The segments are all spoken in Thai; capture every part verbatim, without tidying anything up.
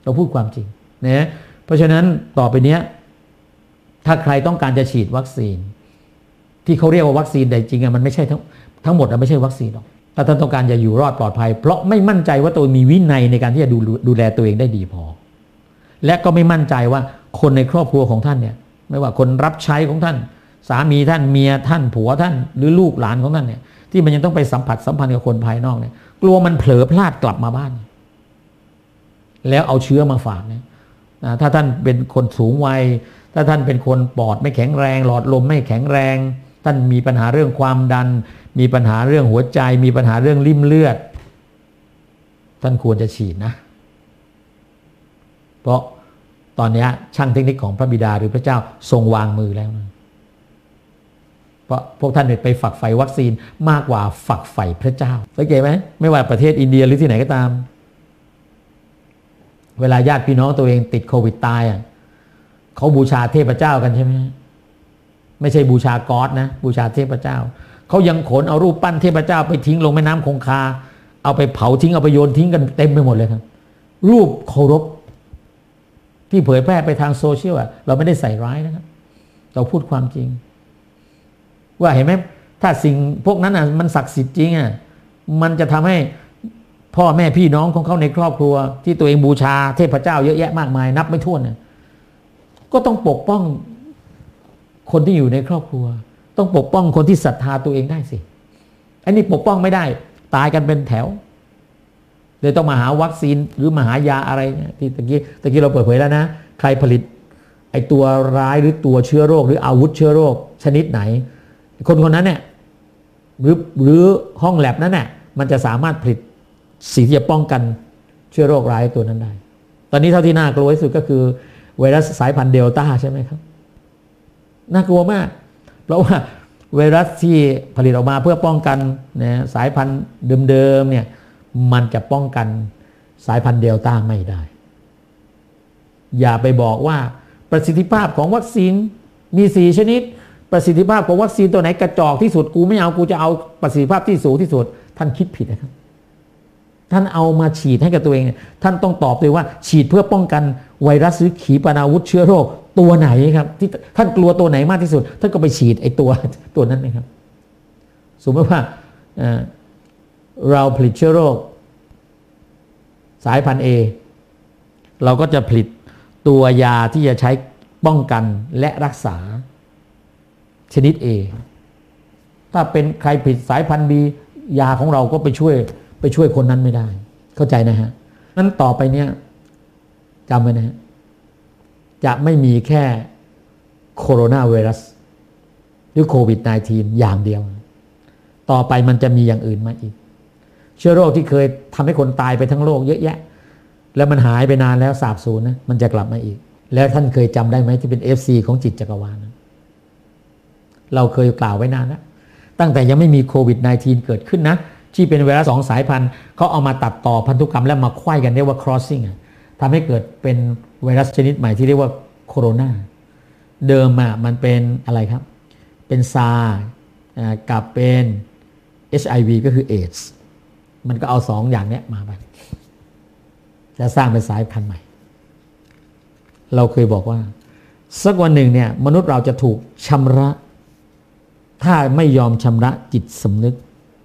เราพูดความจริงนะเพราะฉะนั้นต่อไปนี้ถ้าใครต้องการจะฉีดวัคซีนที่เขาเรียกว่าวัคซีนแต่จริงๆมันไม่ใช่ทั้งทั้งหมดไม่ใช่วัคซีนหรอกถ้าท่านต้องการจะอยู่รอดปลอดภัยเพราะไม่มั่นใจว่าตัวมีวินัยในการที่จะดูดูแลตัวเองได้ดีพอและก็ไม่มั่นใจว่าคนในครอบครัวของท่านเนี่ยไม่ว่าคนรับใช้ของท่านสามีท่านเมียท่านผัวท่านหรือลูกหลานของท่านเนี่ยที่มันยังต้องไปสัมผัสสัมพันธ์กับคนภายนอกเนี่ยกลัวมันเผลอพลาดกลับมาบ้านแล้วเอาเชื้อมาฝากเนี่ยถ้าท่านเป็นคนสูงวัยถ้าท่านเป็นคนปอดไม่แข็งแรงหลอดลมไม่แข็งแรงท่านมีปัญหาเรื่องความดันมีปัญหาเรื่องหัวใจมีปัญหาเรื่องริ่มเลือดท่านควรจะฉีดนะเพราะตอนนี้ช่างเทคนิคของพระบิดาหรือพระเจ้าทรงวางมือแล้วนะเพราะพวกท่านไปฝักใฝ่วัคซีนมากกว่าฝักใฝ่พระเจ้าสังเกตไหมไม่ว่าประเทศอินเดียหรือที่ไหนก็ตามเวลาญาติพี่น้องตัวเองติดโควิดตายอ่ะเขาบูชาเทพเจ้ากันใช่ไหมไม่ใช่บูชาก๊อดนะบูชาเทพเจ้าเขายังขนเอารูปปั้นเทพเจ้าไปทิ้งลงแม่น้ำคงคาเอาไปเผาทิ้งเอาไปโยนทิ้งกันเต็มไปหมดเลยครับรูปเคารพที่เผยแพร่ไปทางโซเชียลอ่ะเราไม่ได้ใส่ร้ายนะครับเราพูดความจริงว่าเห็นไหมถ้าสิ่งพวกนั้นอ่ะมันศักดิ์สิทธิ์จริงอ่ะมันจะทำให้พ่อแม่พี่น้องของเขาในครอบครัวที่ตัวเองบูชาเทพเจ้าเยอะแยะมากมายนับไม่ถ้วนน่ะก็ต้องปกป้องคนที่อยู่ในครอบครัวต้องปกป้องคนที่ศรัทธาตัวเองได้สิอันนี้ปกป้องไม่ได้ตายกันเป็นแถวเลยต้องมาหาวัคซีนหรือมาหายาอะไรเนี่ยที่ตะกี้ตะกี้เราเปิดเผยแล้วนะใครผลิตไอตัวร้ายหรือตัวเชื้อโรคหรืออาวุธเชื้อโรคชนิดไหนคนคนนั้นเนี่ยหรือหรือห้องแลบนั้นเนี่ยมันจะสามารถผลิตสิ่งที่จะป้องกันเชื้อโรคร้ายตัวนั้นได้ตอนนี้เท่าที่น่ากลัวที่สุดก็คือไวรัสสายพันธุ์เดลต้าใช่ไหมครับน่ากลัวมากเพราะว่าไวรัสที่ผลิตออกมาเพื่อป้องกันนะสายพันธุ์เดิมๆเนี่ยมันจะป้องกันสายพันธุ์เดลต้าไม่ได้อย่าไปบอกว่าประสิทธิภาพของวัคซีนมีสี่ชนิดประสิทธิภาพของวัคซีนตัวไหนกระจอกที่สุดกูไม่เอากูจะเอาประสิทธิภาพที่สูงที่สุดท่านคิดผิดนะครับท่านเอามาฉีดให้กับตัวเองท่านต้องตอบเลยว่าฉีดเพื่อป้องกันไวรัสหรือขีปนาวุธเชื้อโรคตัวไหนครับที่ท่านกลัวตัวไหนมากที่สุดท่านก็ไปฉีดไอ้ตัวตัวนั้นนะครับสมมติว่าเราผลิตเชื้อโรคสายพันธุ์ A เราก็จะผลิตตัวยาที่จะใช้ป้องกันและรักษาชนิด A ถ้าเป็นใครผลิตสายพันธุ์ B ยาของเราก็ไปช่วยไปช่วยคนนั้นไม่ได้เข้าใจนะฮะนั้นต่อไปเนี้ยจำไว้นะฮะจะไม่มีแค่โคโรนาไวรัสหรือโควิด สิบเก้า อย่างเดียวต่อไปมันจะมีอย่างอื่นมาอีกเชื้อโรคที่เคยทำให้คนตายไปทั้งโลกเยอะแยะแล้วมันหายไปนานแล้วสาบสูญนะมันจะกลับมาอีกแล้วท่านเคยจำได้ไหมที่เป็น เอฟ ซี ของจิตจักรวาลนะเราเคยกล่าวไว้นานแล้วตั้งแต่ยังไม่มีโควิด สิบเก้า เกิดขึ้นนะที่เป็นไวรัสสองสายพันธุ์เขาเอามาตัดต่อพันธุกรรมแล้วมาไขว้กันเรียกว่า crossing ทำให้เกิดเป็นไวรัสชนิดใหม่ที่เรียกว่าโคโรนาเดิมอ่ะมันเป็นอะไรครับเป็นซาร์กับเป็น เอช ไอ วี ก็คือเอดส์มันก็เอาสองอย่างนี้มาไปจะสร้างเป็นสายพันธุ์ใหม่เราเคยบอกว่าสักวันหนึ่งเนี่ยมนุษย์เราจะถูกชำระถ้าไม่ยอมชำระจิตสำนึก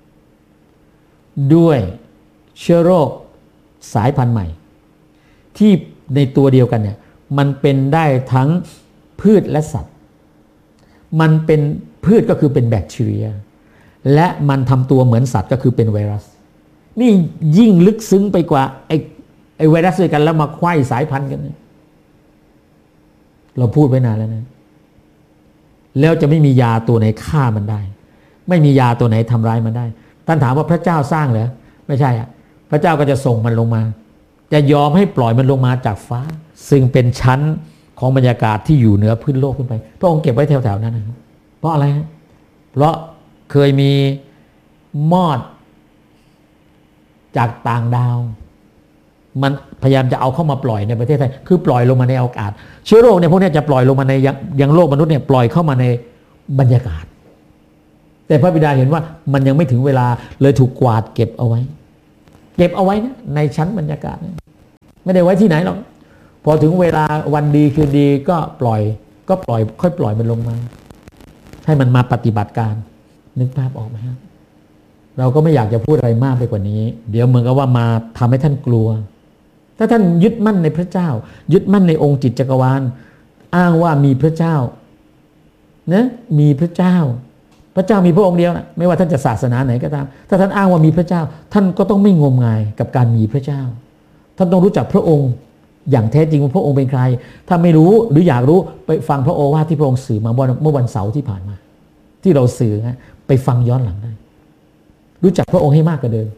ด้วยเชื้อโรคสายพันธุ์ใหม่ที่ในตัวเดียวกันเนี่ยมันเป็นได้ทั้งพืชและสัตว์มันเป็นพืชก็คือเป็นแบคทีเรียและมันทำตัวเหมือนสัตว์ก็คือเป็นไวรัสนี่ยิ่งลึกซึ้งไปกว่าไอ้ไอ้ไวรัสด้วยกันแล้วมาไขว้สายพันธุ์กันเนี่ยเราพูดไว้นานแล้วนะแล้วจะไม่มียาตัวไหนฆ่ามันได้ไม่มียาตัวไหนทำร้ายมันได้ท่านถามว่าพระเจ้าสร้างเหรอไม่ใช่อ่ะพระเจ้าก็จะส่งมันลงมาจะยอมให้ปล่อยมันลงมาจากฟ้าซึ่งเป็นชั้นของบรรยากาศที่อยู่เหนือพื้นโลกขึ้นไปพระองค์เก็บไว้แถวๆนั้นนะครับเพราะอะไรฮะเพราะเคยมีมอดจากต่างดาวมันพยายามจะเอาเข้ามาปล่อยในประเทศไทยคือปล่อยลงมาในอากาศเชื้อโรคเนี่ยพวกนี้จะปล่อยลงมาในยังโลกมนุษย์เนี่ยปล่อยเข้ามาในบรรยากาศแต่พระบิดาเห็นว่ามันยังไม่ถึงเวลาเลยถูกกวาดเก็บเอาไว้เก็บเอาไว้นะในชั้นบรรยากาศไม่ได้ไว้ที่ไหนหรอกพอถึงเวลาวันดีคืนดีก็ปล่อยก็ปล่อยค่อยปล่อยมันลงมาให้มันมาปฏิบัติการนึกภาพออกไหมครับเราก็ไม่อยากจะพูดอะไรมากไปกว่านี้เดี๋ยวเหมือนกับว่ามาทำให้ท่านกลัวถ้าท่านยึดมั่นในพระเจ้ายึดมั่นในองค์จิตจักรวาลอ้างว่ามีพระเจ้านะมีพระเจ้าพระเจ้ามีพระองค์เดียวนะไม่ว่าท่านจะศาสนาไหนก็ตามถ้าท่านอ้างว่ามีพระเจ้าท่านก็ต้องไม่งมงายกับการมีพระเจ้าท่านต้องรู้จักพระองค์อย่างแท้จริงว่าพระองค์เป็นใครถ้าไม่รู้หรืออยากรู้ไปฟังพระโอวาทที่พระองค์สื่อมาเมื่อวันเสาร์ที่ผ่านมาที่เราสื่อนะไปฟังย้อนหลังได้รู้จักพระองค์ให้มากกว่าเดิม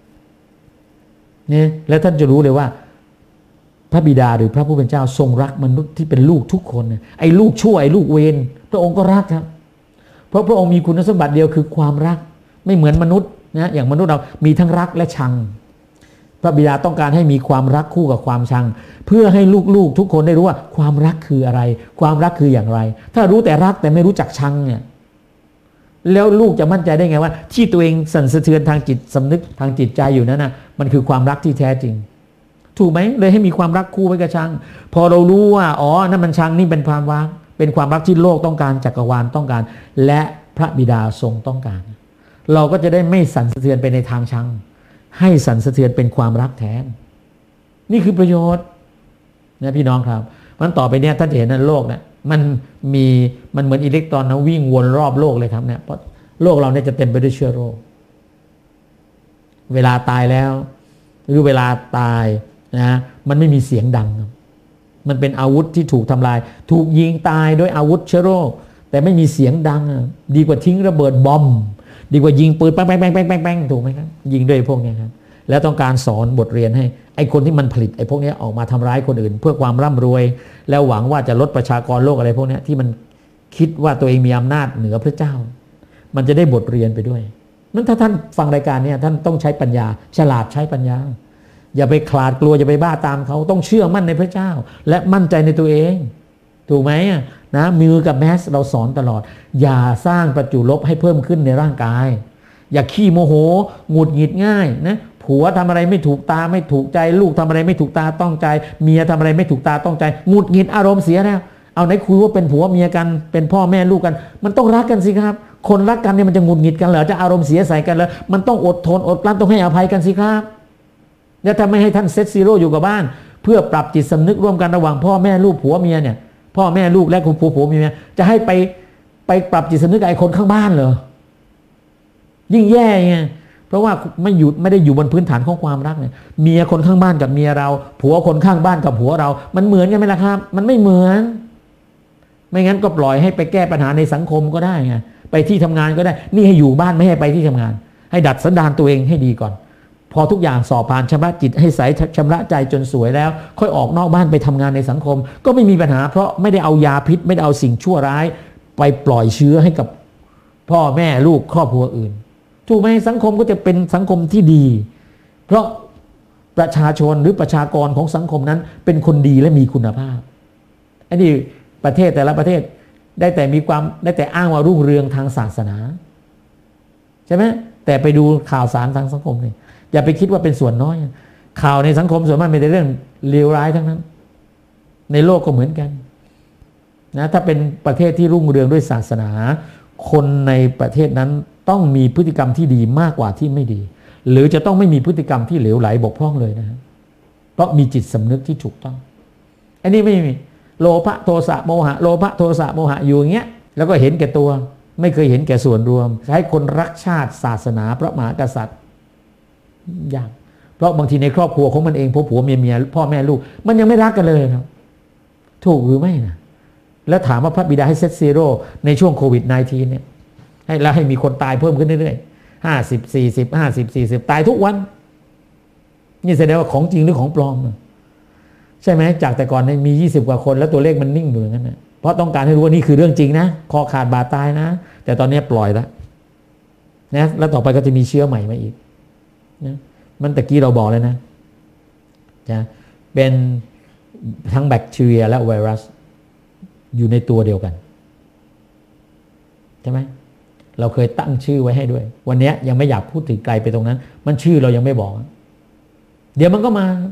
เนี่ยแล้วท่านจะรู้เลยว่าพระบิดาหรือพระผู้เป็นเจ้าทรงรักมนุษย์ที่เป็นลูกทุกคนไอ้ลูกชั่วไอ้ลูกเวรพระองค์ก็รักครับเพราะพระองค์มีคุณสมบัติเดียวคือความรักไม่เหมือนมนุษย์นะอย่างมนุษย์เรามีทั้งรักและชังพระบิดาต้องการให้มีความรักคู่กับความชังเพื่อให้ลูกๆทุกคนได้รู้ว่าความรักคืออะไรความรักคืออย่างไรถ้ารู้แต่รักแต่ไม่รู้จักชังเนี่ยแล้วลูกจะมั่นใจได้ไงว่าที่ตัวเองสั่นสะเทือนทางจิตสำนึกทางจิตใจอยู่นั้นนะมันคือความรักที่แท้จริงถูกไหมเลยให้มีความรักคู่ไว้กับชังพอเรารู้ว่าอ๋อนั่นมันชังนี่เป็นความรักเป็นความรักที่โลกต้องการจักรวาลต้องการและพระบิดาทรงต้องการเราก็จะได้ไม่สั่นสะเทือนไปในทางชังให้สั่นสะเทือนเป็นความรักแท้นี่คือประโยชน์นะพี่น้องครับมันต่อไปเนี้ยท่านจะเห็นในโลกเนี่ยมันมีมันเหมือนอิเล็กตรอนนะวิ่งวนรอบโลกเลยครับเนี่ยเพราะโลกเราเนี่ยจะเต็มไปด้วยเชื้อโรคเวลาตายแล้วหรือเวลาตายนะมันไม่มีเสียงดังมันเป็นอาวุธที่ถูกทำลายถูกยิงตายด้วยอาวุธเชื้อโรคแต่ไม่มีเสียงดังดีกว่าทิ้งระเบิดบอมดีกว่ายิงปืนแป้งแป้งแป้งแป้งแป้งถูกไหมครับยิงด้วยพวกนี้ครับแล้วต้องการสอนบทเรียนให้ไอ้คนที่มันผลิตไอ้พวกนี้ออกมาทำร้ายคนอื่นเพื่อความร่ำรวยแล้วหวังว่าจะลดประชากรโลกอะไรพวกนี้ที่มันคิดว่าตัวเองมีอำนาจเหนือพระเจ้ามันจะได้บทเรียนไปด้วยนั้นถ้าท่านฟังรายการนี้ท่านต้องใช้ปัญญาฉลาดใช้ปัญญาอย่าไปขลาดกลัวอย่าไปบ้าตามเขาต้องเชื่อมั่นในพระเจ้าและมั่นใจในตัวเองถูกไหมนะมือกับแมสเราสอนตลอดอย่าสร้างประจุลบให้เพิ่มขึ้นในร่างกายอย่าขี้โมโหหงุดหงิดง่ายนะผัวทำอะไรไม่ถูกตาไม่ถูกใจลูกทำอะไรไม่ถูกตาต้องใจเมียทำอะไรไม่ถูกตาต้องใจหงุดหงิดอารมณ์เสียแล้วเอาไหนคุยว่าเป็นผัวเมียกันเป็นพ่อแม่ลูกกันมันต้องรักกันสิครับคนรักกันเนี่ยมันจะหงุดหงิดกันเหรอจะอารมณ์เสียใส่กันเหรอมันต้องอดทนอดกลั้นต้องให้อภัยกันสิครับแล้วถ้าไม่ให้ท่านเซตซีโร่อยู่กับบ้านเพื่อปรับจิตสำนึกร่วมกันระหว่างพ่อแม่ลูกผัวเมียเนี่ยพ่อแม่ลูกและคุณผัวผัวเมียจะให้ไปไปปรับจิตสำนึกกับไอ้คนข้างบ้านเหรอยิ่งแย่ไงเพราะว่าไม่อยู่ไม่ได้อยู่บนพื้นฐานของความรักเนี่ยเมียคนข้างบ้านกับเมียเราผัวคนข้างบ้านกับผัวเรามันเหมือนกันไหมล่ะครับมันไม่เหมือนไม่งั้นก็ปล่อยให้ไปแก้ปัญหาในสังคมก็ได้ไงไปที่ทำงานก็ได้นี่ให้อยู่บ้านไม่ให้ไปที่ทำงานให้ดัดสันดานตัวเองให้ดีก่อนพอทุกอย่างสอบผ่านชำระจิตให้ใสชำระใจจนสวยแล้วค่อยออกนอกบ้านไปทำงานในสังคมก็ไม่มีปัญหาเพราะไม่ได้เอายาพิษไม่ได้เอาสิ่งชั่วร้ายไปปล่อยเชื้อให้กับพ่อแม่ลูกครอบครัวอื่นถูกไหมสังคมก็จะเป็นสังคมที่ดีเพราะประชาชนหรือประชากรของสังคมนั้นเป็นคนดีและมีคุณภาพอันนี้ประเทศแต่ละประเทศได้แต่มีความได้แต่อ้างว่ารุ่งเรืองทางศาสนาใช่ไหมแต่ไปดูข่าวสารทางสังคมนี่อย่าไปคิดว่าเป็นส่วนน้อยข่าวในสังคมส่วนมากมีแต่เรื่องเลวร้ายทั้งนั้นในโลกก็เหมือนกันนะถ้าเป็นประเทศที่รุ่งเรืองด้วยศาสนาคนในประเทศนั้นต้องมีพฤติกรรมที่ดีมากกว่าที่ไม่ดีหรือจะต้องไม่มีพฤติกรรมที่เหลวไหลบกพร่องเลยนะเพราะมีจิตสำนึกที่ถูกต้องอันนี้ไม่มีโลภะโทสะโมหะโลภะโทสะโมหะอยู่อย่างเงี้ยแล้วก็เห็นแก่ตัวไม่เคยเห็นแก่ส่วนรวมให้คนรักชาติศาสนาพระมหากษัตริย์ยากเพราะบางทีในครอบครัวของมันเองผัวผัวเมียเมียพ่อแม่ลูกมันยังไม่รักกันเลยครับถูกหรือไม่นะแล้วถามว่าพระบิดาให้เซตซีโร่ในช่วงโควิด สิบเก้า เนี่ยให้แล้วให้มีคนตายเพิ่มขึ้นเรื่อยๆห้าสิบ สี่สิบ ห้าสิบ สี่สิบตายทุกวันนี่แสดงว่าของจริงหรือของปลอมใช่ไหมจากแต่ก่อนมียี่สิบกว่าคนแล้วตัวเลขมันนิ่งอยู่อย่างนั้นนะเพราะต้องการให้รู้ว่านี่คือเรื่องจริงนะคอขาดบาดตายนะแต่ตอนนี้ปล่อยแล้วนะแล้วต่อไปก็จะมีเชื้อใหม่มาอีกนะมันตะกี้เราบอกเลยนะจะเป็นทั้งแบคทีเรียและไวรัสอยู่ในตัวเดียวกันใช่ไหมเราเคยตั้งชื่อไว้ให้ด้วยวันนี้ยังไม่อยากพูดถึงไกลไปตรงนั้นมันชื่อเรายังไม่บอกเดี๋ยวมันก็มา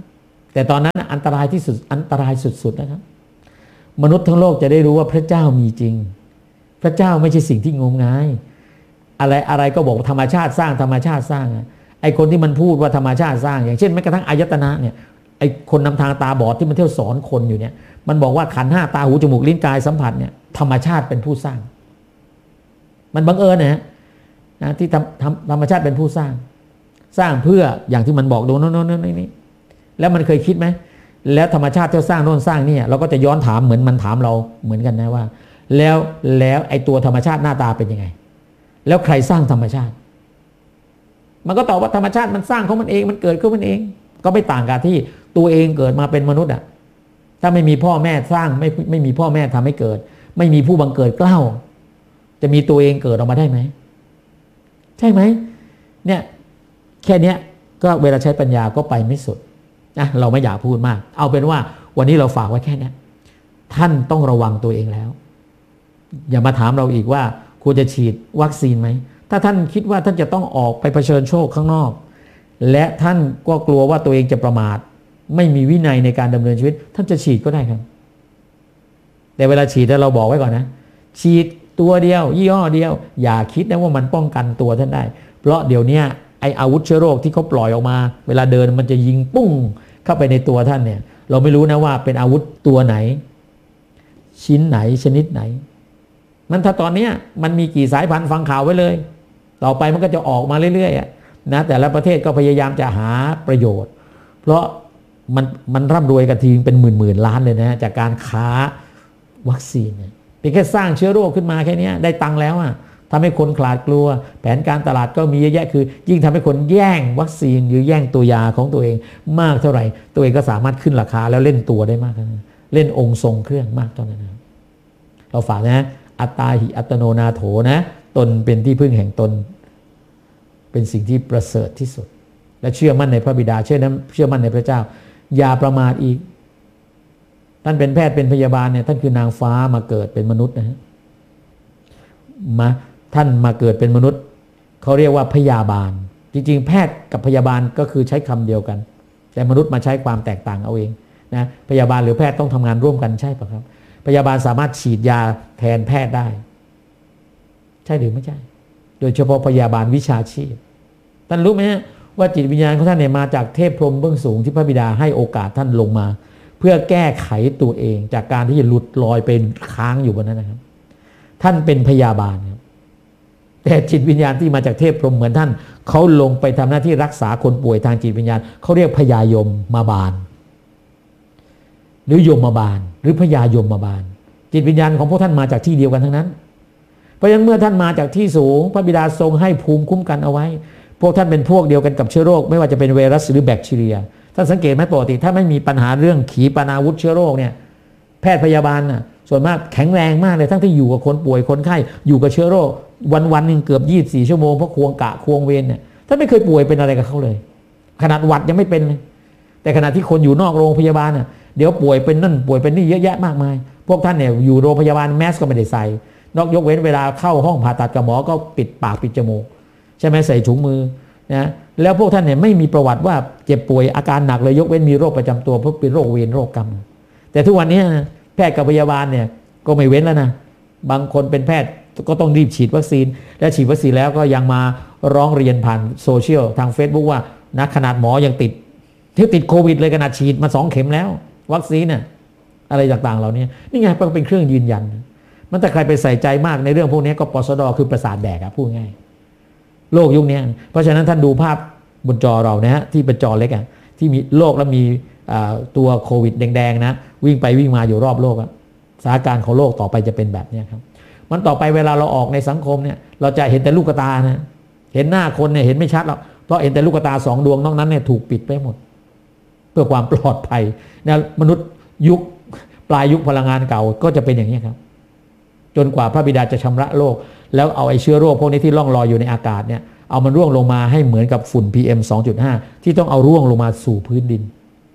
แต่ตอนนั้นอันตรายที่สุดอันตรายสุดๆนะครับมนุษย์ทั้งโลกจะได้รู้ว่าพระเจ้ามีจริงพระเจ้าไม่ใช่สิ่งที่งมงายอะไรอะไรก็บอกธรรมชาติสร้างธรรมชาติสร้างไอ้คนที่มันพูดว่าธรรมชาติสร้างอย่างเช่นแม้กระทั่งอายตนะเนี่ยไอ้คนนำทางตาบอดที่มันเที่ยวสอนคนอยู่เนี่ยมันบอกว่าขันธ์ห้าตาหูจมูกลิ้นกายสัมผัสเนี่ยธรรมชาติเป็นผู้สร้างมันบังเอิญนะฮะนะที่ทำธรรมชาติเป็นผู้สร้างสร้างเพื่ออย่างที่มันบอกดูโน่นโน่นนี่แล้วมันเคยคิดไหมแล้วธรรมชาติที่สร้างโน่นสร้างนี่เราก็จะย้อนถามเหมือนมันถามเราเหมือนกันนะว่าแล้วแล้วไอ้ตัวธรรมชาติหน้าตาเป็นยังไงแล้วใครสร้างธรรมชาติมันก็ตอบว่าธรรมชาติมันสร้างของมันเองมันเกิดขึ้นมันเองก็ไม่ต่างกับที่ตัวเองเกิดมาเป็นมนุษย์อ่ะถ้าไม่มีพ่อแม่สร้างไม่ไม่มีพ่อแม่ทำให้เกิดไม่มีผู้บังเกิดเกล้าจะมีตัวเองเกิดออกมาได้ไหมใช่ไหมเนี่ยแค่นี้ก็เวลาใช้ปัญญาก็ไปไม่สุดนะเราไม่อยากพูดมากเอาเป็นว่าวันนี้เราฝากไว้แค่นี้ท่านต้องระวังตัวเองแล้วอย่ามาถามเราอีกว่าควรจะฉีดวัคซีนไหมถ้าท่านคิดว่าท่านจะต้องออกไปเผชิญโชคข้างนอกและท่านก็กลัวว่าตัวเองจะประมาทไม่มีวินัยในการดำเนินชีวิตท่านจะฉีดก็ได้ครับแต่เวลาฉีดเราบอกไว้ก่อนนะฉีดตัวเดียวยี่ห้อเดียวอย่าคิดนะว่ามันป้องกันตัวท่านได้เพราะเดี๋ยวนี้ไออาวุธเชื้อโรคที่เขาปล่อยออกมาเวลาเดินมันจะยิงปุ้งเข้าไปในตัวท่านเนี่ยเราไม่รู้นะว่าเป็นอาวุธตัวไหนชิ้นไหนชนิดไหนมันถ้าตอนนี้มันมีกี่สายพันธุ์ฟังข่าวไว้เลยต่อไปมันก็จะออกมาเรื่อยๆนะแต่ละประเทศก็พยายามจะหาประโยชน์เพราะมันมันร่ำรวยกันทีเป็นหมื่นๆล้านเลยนะจากการค้าวัคซีนเนี่ยเป็นแค่สร้างเชื้อโรคขึ้นมาแค่นี้ได้ตังค์แล้วอ่ะทำให้คนขลาดกลัวแผนการตลาดก็มีเยอะแยะคือยิ่งทำให้คนแย่งวัคซีนหรือแย่งตัวยาของตัวเองมากเท่าไหร่ตัวเองก็สามารถขึ้นราคาแล้วเล่นตัวได้มากเล่นองค์ทรงเครื่องมากเท่านั้นนะเราฝากนะอัตตาหิอัตโนนาโถนะตนเป็นที่พึ่งแห่งตนเป็นสิ่งที่ประเสริฐที่สุดและเชื่อมั่นในพระบิดาเชื่อนั้นเชื่อมั่นในพระเจ้าอย่าประมาทอีกท่านเป็นแพทย์เป็นพยาบาลเนี่ยท่านคือนางฟ้ามาเกิดเป็นมนุษย์นะฮะมาท่านมาเกิดเป็นมนุษย์เขาเรียกว่าพยาบาลจริงๆแพทย์กับพยาบาลก็คือใช้คำเดียวกันแต่มนุษย์มาใช้ความแตกต่างเอาเองนะพยาบาลหรือแพทย์ต้องทำงานร่วมกันใช่ปะครับพยาบาลสามารถฉีดยาแทนแพทย์ได้ใช่หรือไม่ใช่โดยเฉพาะพยาบาลวิชาชีพท่านรู้ไหมว่าจิตวิญญาณของท่านเนี่ยมาจากเทพพรหมเบื้องสูงที่พระบิดาให้โอกาสท่านลงมาเพื่อแก้ไขตัวเองจากการที่จะหลุดลอยเป็นค้างอยู่บนนั้นนะครับท่านเป็นพยาบาลครับแต่จิตวิญญาณที่มาจากเทพพรหมเหมือนท่านเขาลงไปทำหน้าที่รักษาคนป่วยทางจิตวิญญาณเขาเรียกพยายมมาบาลหรือยมมาบาลหรือพยายมมาบาลจิตวิญญาณของพวกท่านมาจากที่เดียวกันทั้งนั้นเพราะฉะนั้นเมื่อท่านมาจากที่สูงพระบิดาทรงให้ภูมิคุ้มกันเอาไว้พวกท่านเป็นพวกเดียวกันกับเชื้อโรคไม่ว่าจะเป็นไวรัสหรือแบคทีเรียท่านสังเกตไหมปกติถ้าไม่มีปัญหาเรื่องขีปนาวุธเชื้อโรคเนี่ยแพทย์พยาบาลน่ะส่วนมากแข็งแรงมากเลยทั้งที่อยู่กับคนป่วยคนไข้อยู่กับเชื้อโรควันวันนึงเกือบยี่สิบสี่ชั่วโมงเพราะควงกะควงเวรเนี่ยท่านไม่เคยป่วยเป็นอะไรกับเขาเลยขนาดหวัดยังไม่เป็นเลยแต่ขณะที่คนอยู่นอกโรงพยาบาลน่ะเดี๋ยวป่วยเป็นนั่นป่วยเป็นนี่เยอะแยะมากมายพวกท่านเนี่ยอยู่โรงพยาบาลแมสก็ไม่ได้ใส่นอกยกเว้นเวลาเข้าห้องผ่าตัดกับหมอก็ปิดปากปิดจมูกใช่ไหมใส่ถุงมือนะแล้วพวกท่านเนี่ยไม่มีประวัติว่าเจ็บป่วยอาการหนักเลยยกเว้นมีโรคประจำตัวเพราะเป็นโรคเวรโรคกรรมแต่ทุกวันนี้แพทย์กับพยาบาลเนี่ยก็ไม่เว้นแล้วนะบางคนเป็นแพทย์ก็ต้องรีบฉีดวัคซีนและฉีดวัคซีนแล้วก็ยังมาร้องเรียนผ่านโซเชียลทาง Facebook ว่านะขนาดหมอยังติดที่ติดโควิดเลยขนาดฉีดมาสองเข็มแล้ววัคซีนน่ะอะไรต่างๆเหล่านี้นี่ไงมันเป็นเครื่องยืนยันมันแต่ใครไปใส่ใจมากในเรื่องพวกนี้ก็ปสดคือประสาทแดกอะพูดง่ายโลกยุคนี้เพราะฉะนั้นท่านดูภาพบนจอเรานะฮะที่เป็นจอเล็กอะที่มีโลกแล้วมีตัวโควิดแดงๆนะวิ่งไปวิ่งมาอยู่รอบโลกอะสถานการณ์ของโลกต่อไปจะเป็นแบบนี้ครับมันต่อไปเวลาเราออกในสังคมเนี่ยเราจะเห็นแต่ลูกตานะเห็นหน้าคนเนี่ยเห็นไม่ชัดหรอกเพราะเห็นแต่ลูกตาสองดวงนอกนั้นเนี่ยถูกปิดไปหมดเพื่อความปลอดภัยนะมนุษย์ยุคปลายยุคพลังงานเก่าก็จะเป็นอย่างนี้ครับจนกว่าพระบิดาจะชำระโลกแล้วเอาไอ้เชื้อโรคพวกนี้ที่ล่องลอยอยู่ในอากาศเนี่ยเอามันร่วงลงมาให้เหมือนกับฝุ่น พี เอ็ม สองจุดห้า ที่ต้องเอาร่วงลงมาสู่พื้นดิน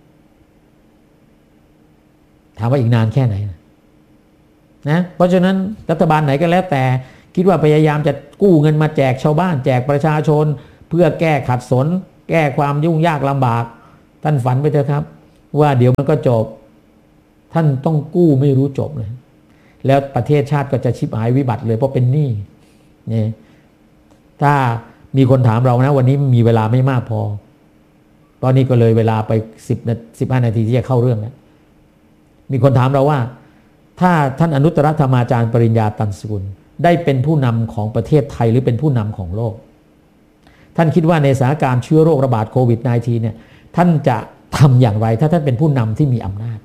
ถามว่าอีกนานแค่ไหนนะเพราะฉะนั้นรัฐบาลไหนก็แล้วแต่คิดว่าพยายามจะกู้เงินมาแจกชาวบ้านแจกประชาชนเพื่อแก้ขัดสนแก้ความยุ่งยากลำบากท่านฝันไปเถอะครับว่าเดี๋ยวมันก็จบท่านต้องกู้ไม่รู้จบเลยแล้วประเทศชาติก็จะชิบหายวิบัติเลยเพราะเป็นหนี้เนี่ยถ้ามีคนถามเรานะวันนี้มีเวลาไม่มากพอตอนนี้ก็เลยเวลาไปสิบสิบห้านาทีที่จะเข้าเรื่องแล้วมีคนถามเราว่าถ้าท่านอนุตตรธรรมาจารย์ปริญญาตันสกุลได้เป็นผู้นำของประเทศไทยหรือเป็นผู้นำของโลกท่านคิดว่าในสถานการณ์เชื้อโรคระบาดโควิด สิบเก้า เนี่ยท่านจะทำอย่างไรถ้าท่านเป็นผู้นำที่มีอำนาจ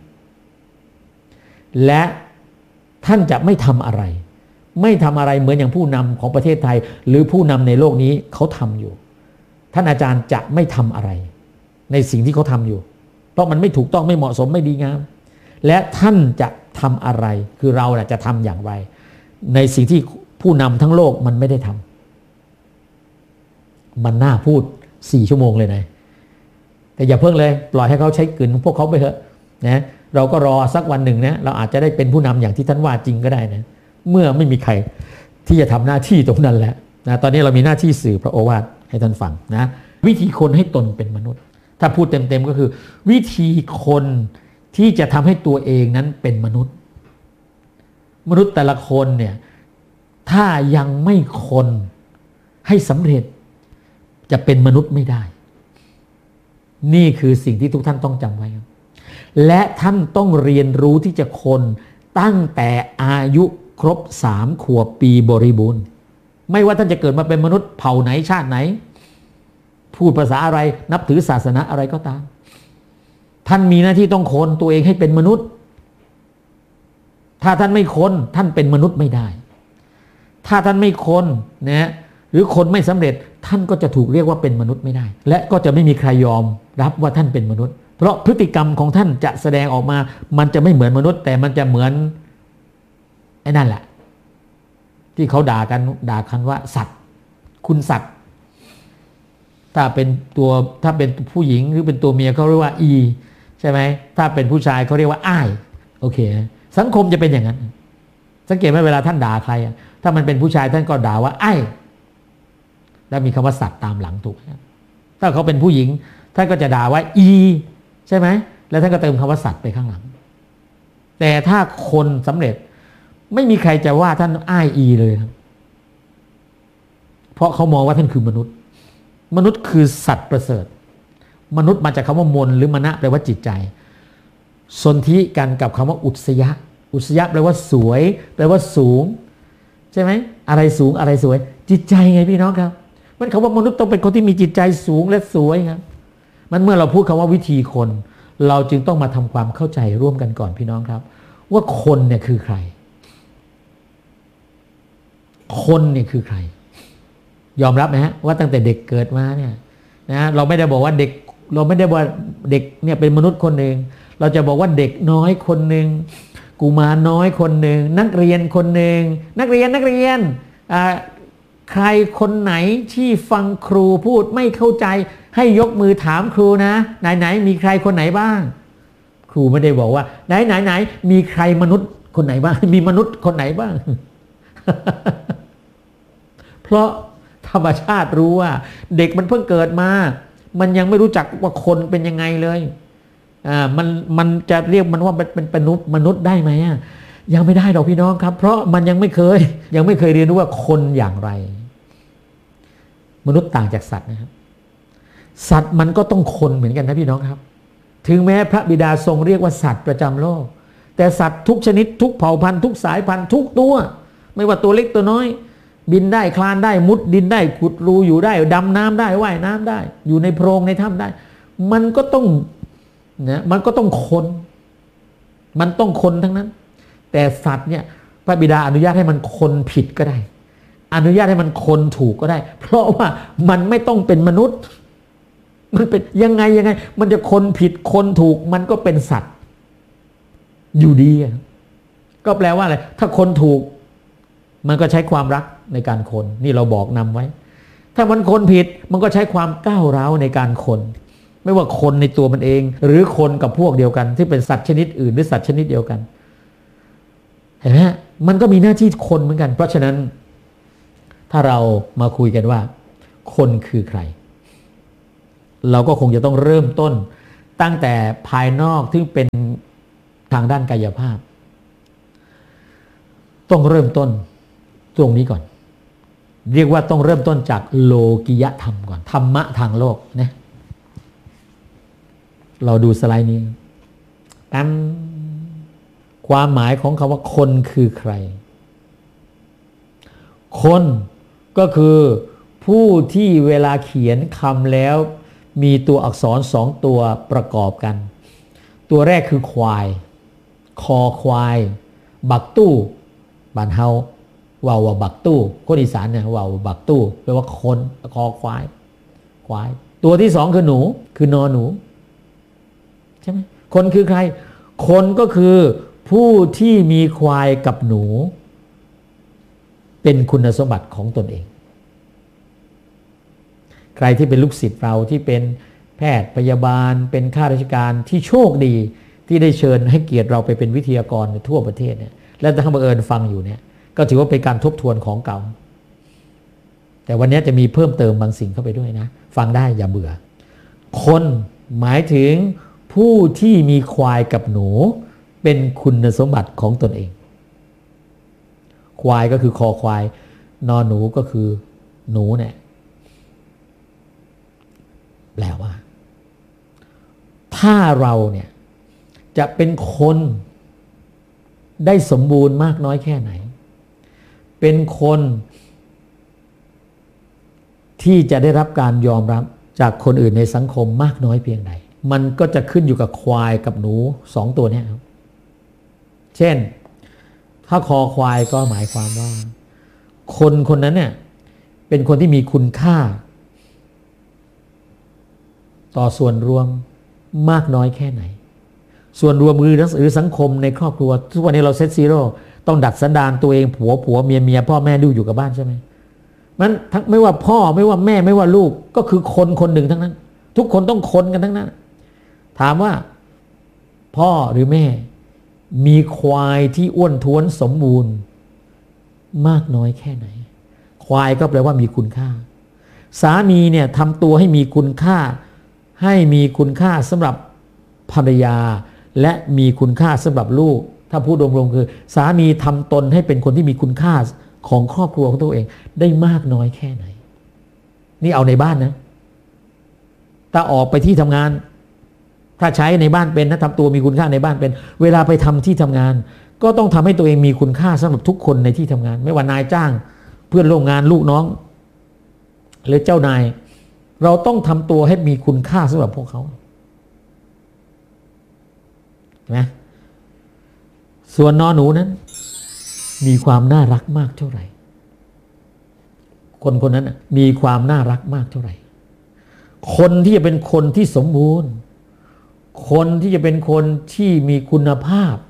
และท่านจะไม่ทำอะไรไม่ทำอะไรเหมือนอย่างผู้นำของประเทศไทยหรือผู้นำในโลกนี้เขาทำอยู่ท่านอาจารย์จะไม่ทำอะไรในสิ่งที่เขาทำอยู่เพราะมันไม่ถูกต้องไม่เหมาะสมไม่ดีงามและท่านจะทำอะไรคือเราจะทำอย่างไรในสิ่งที่ผู้นำทั้งโลกมันไม่ได้ทำมันน่าพูดสี่ชั่วโมงเลยนะแต่อย่าเพิ่งเลยปล่อยให้เขาใช้กลืนพวกเขาไปเถอะนะเราก็รอสักวันหนึ่งนะเราอาจจะได้เป็นผู้นำอย่างที่ท่านว่าจริงก็ได้นะเมื่อไม่มีใครที่จะทำหน้าที่ตรงนั้นแล้วนะตอนนี้เรามีหน้าที่สื่อพระโอวาทให้ท่านฟังนะวิธีคนให้ตนเป็นมนุษย์ถ้าพูดเต็มๆก็คือวิธีคนที่จะทำให้ตัวเองนั้นเป็นมนุษย์มนุษย์แต่ละคนเนี่ยถ้ายังไม่คนให้สำเร็จจะเป็นมนุษย์ไม่ได้นี่คือสิ่งที่ทุกท่านต้องจำไว้ครับและท่านต้องเรียนรู้ที่จะคนตั้งแต่อายุครบสามขวบปีบริบูรณ์ไม่ว่าท่านจะเกิดมาเป็นมนุษย์เผ่าไหนชาติไหนพูดภาษาอะไรนับถือศาสนาอะไรก็ตามท่านมีหน้าที่ต้องคนตัวเองให้เป็นมนุษย์ถ้าท่านไม่คนท่านเป็นมนุษย์ไม่ได้ถ้าท่านไม่คนนะหรือคนไม่สำเร็จท่านก็จะถูกเรียกว่าเป็นมนุษย์ไม่ได้และก็จะไม่มีใครยอมรับว่าท่านเป็นมนุษย์เพราะพฤติกรรมของท่านจะแสดงออกมามันจะไม่เหมือนมนุษย์แต่มันจะเหมือนไอ้นั่นแหละที่เขาด่ากันด่ากันว่าสัตว์คุณสัตว์ถ้าเป็นตัวถ้าเป็นผู้หญิงหรือเป็นตัวเมียเขาเรียกว่าอีใช่ไหมถ้าเป็นผู้ชายเขาเรียกว่าอ้ายโอเคสังคมจะเป็นอย่างนั้นสังเกตไหมเวลาท่านด่าใครถ้ามันเป็นผู้ชายท่านก็ด่าว่าอ้ายแล้วมีคำว่าสัตว์ตามหลังถูกถ้าเขาเป็นผู้หญิงท่านก็จะด่าว่าอีใช่ไหมแล้วท่านก็เติมคำว่าสัตว์ไปข้างหลังแต่ถ้าคนสำเร็จไม่มีใครจะว่าท่านอ้ายอีเลยครับเพราะเขามองว่าท่านคือมนุษย์มนุษย์คือสัตว์ประเสริฐมนุษย์มาจากคำว่ามนหรือมนะแปลว่าจิตใจสนธิกันกับคำว่าอุตสยะอุตสยะแปลว่าสวยแปลว่าสูงใช่ไหมอะไรสูงอะไรสวยจิตใจไงพี่น้องครับมันคำว่ามนุษย์ต้องเป็นคนที่มีจิตใจสูงและสวยครับมันเมื่อเราพูดคำว่าวิธีคนเราจึงต้องมาทำความเข้าใจร่วมกันก่อนพี่น้องครับว่าคนเนี่ยคือใครคนเนี่ยคือใครยอมรับไหมฮะว่าตั้งแต่เด็กเกิดมาเนี่ยนะเราไม่ได้บอกว่าเด็กเราไม่ได้บอกเด็กเนี่ยเป็นมนุษย์คนหนึ่งเราจะบอกว่าเด็กน้อยคนหนึ่งกุมารน้อยคนหนึ่งนักเรียนคนหนึ่งนักเรียนนักเรียนใครคนไหนที่ฟังครูพูดไม่เข้าใจให้ยกมือถามครูนะไหนไหนมีใครคนไหนบ้างครูไม่ได้บอกว่าไหนไหนไหนมีใครมนุษย์คนไหนบ้างมีมนุษย์คนไหนบ้าง เพราะธรรมชาติรู้ว่าเด็กมันเพิ่งเกิดมามันยังไม่รู้จักว่าคนเป็นยังไงเลยอ่ามันมันจะเรียกมันว่าเป็นเป็นมนุษย์ได้ไหมอ่ะยังไม่ได้หรอกพี่น้องครับเพราะมันยังไม่เคยยังไม่เคยเรียนรู้ว่าคนอย่างไรมนุษย์ต่างจากสัตว์นะครับสัตว์มันก็ต้องคนเหมือนกันนะพี่น้องครับถึงแม้พระบิดาทรงเรียกว่าสัตว์ประจำโลกแต่สัตว์ทุกชนิดทุกเผ่าพันธุ์ทุกสายพันธุ์ทุกตัวไม่ว่าตัวเล็กตัวน้อยบินได้คลานได้มุดดินได้ขุดรูอยู่ได้ดำน้ำได้ว่ายน้ำได้อยู่ในโพรงในถ้ำได้มันก็ต้องนะมันก็ต้องคนมันต้องคนทั้งนั้นแต่สัตว์เนี่ยพระบิดาอนุญาตให้มันคนผิดก็ได้อนุญาตให้มันคนถูกก็ได้เพราะว่ามันไม่ต้องเป็นมนุษย์มันเป็นยังไงยังไงมันจะคนผิดคนถูกมันก็เป็นสัตว์อยู่ดีก็แปลว่าอะไรถ้าคนถูกมันก็ใช้ความรักในการคนนี่เราบอกนำไว้ถ้ามันคนผิดมันก็ใช้ความก้าวร้าวในการคนไม่ว่าคนในตัวมันเองหรือคนกับพวกเดียวกันที่เป็นสัตว์ชนิดอื่นหรือสัตว์ชนิดเดียวกันเห็นไหมมันก็มีหน้าที่คนเหมือนกันเพราะฉะนั้นถ้าเรามาคุยกันว่าคนคือใครเราก็คงจะต้องเริ่มต้นตั้งแต่ภายนอกที่เป็นทางด้านกายภาพต้องเริ่มต้นตรงนี้ก่อนเรียกว่าต้องเริ่มต้นจากโลกิยธรรมก่อนธรรมะทางโลกนะเราดูสไลด์นี้แอมความหมายของคำว่าคนคือใครคนก็คือผู้ที่เวลาเขียนคำแล้วมีตัวอักษรสองตัวประกอบกันตัวแรกคือควายคอควายบักตู้บ้านเฮาว่าวบักตู้คนอีสานเนี่ยว่าวบักตู้แปลว่าคนคอควายควายตัวที่สองคือหนูคือนอหนูใช่ไหมคนคือใครคนก็คือผู้ที่มีควายกับหนูเป็นคุณสมบัติของตนเองใครที่เป็นลูกศิษย์เราที่เป็นแพทย์พยาบาลเป็นข้าราชการที่โชคดีที่ได้เชิญให้เกียรติเราไปเป็นวิทยากรทั่วประเทศเนี่ยและถ้าบังเอิญฟังอยู่เนี่ยก็ถือว่าเป็นการทบทวนของเก่าแต่วันนี้จะมีเพิ่มเติมบางสิ่งเข้าไปด้วยนะฟังได้อย่าเบื่อคนหมายถึงผู้ที่มีควายกับหนูเป็นคุณสมบัติของตนเองควายก็คือคอควายนอนหนูก็คือหนูเนี่ยแปลว่าถ้าเราเนี่ยจะเป็นคนได้สมบูรณ์มากน้อยแค่ไหนเป็นคนที่จะได้รับการยอมรับจากคนอื่นในสังคมมากน้อยเพียงใดมันก็จะขึ้นอยู่กับควายกับหนูสองตัวนี้ครับเช่นถ้าคอควายก็หมายความว่าคนคนนั้นเนี่ยเป็นคนที่มีคุณค่าต่อส่วนรวมมากน้อยแค่ไหนส่วนรวมหรือหรือสังคมในครอบครัวทุกวันนี้เราเซตซีโร่ต้องดัดสันดานตัวเองผัวผัวเมียเมียพ่อแม่ลูกอยู่กับบ้านใช่ไหมมันทั้งไม่ว่าพ่อไม่ว่าแม่ไม่ว่าลูกก็คือคนคนหนึ่งทั้งนั้นทุกคนต้องคนกันทั้งนั้นถามว่าพ่อหรือแม่มีควายที่อ้วนท้วนสมบูรณ์มากน้อยแค่ไหนควายก็แปลว่ามีคุณค่าสามีเนี่ยทำตัวให้มีคุณค่าให้มีคุณค่าสำหรับภรรยาและมีคุณค่าสำหรับลูกถ้าพูดรวมๆคือสามีทำตนให้เป็นคนที่มีคุณค่าของครอบครัวของตัวเองได้มากน้อยแค่ไหนนี่เอาในบ้านนะถ้าออกไปที่ทำงานถ้าใช้ในบ้านเป็นนะทำตัวมีคุณค่าในบ้านเป็นเวลาไปทำที่ทำงานก็ต้องทำให้ตัวเองมีคุณค่าสำหรับทุกคนในที่ทำงานไม่ว่านายจ้างเพื่อนร่วมงานลูกน้องหรือเจ้านายเราต้องทำตัวให้มีคุณค่าสำหรับพวกเขานะส่วนนอหนูนั้นมีความน่ารักมากเท่าไหร่คนคนนั้นมีความน่ารักมากเท่าไหร่คนที่จะเป็นคนที่สมบูรณ์คนที่จะเป็นคนที่มีคุณภาพ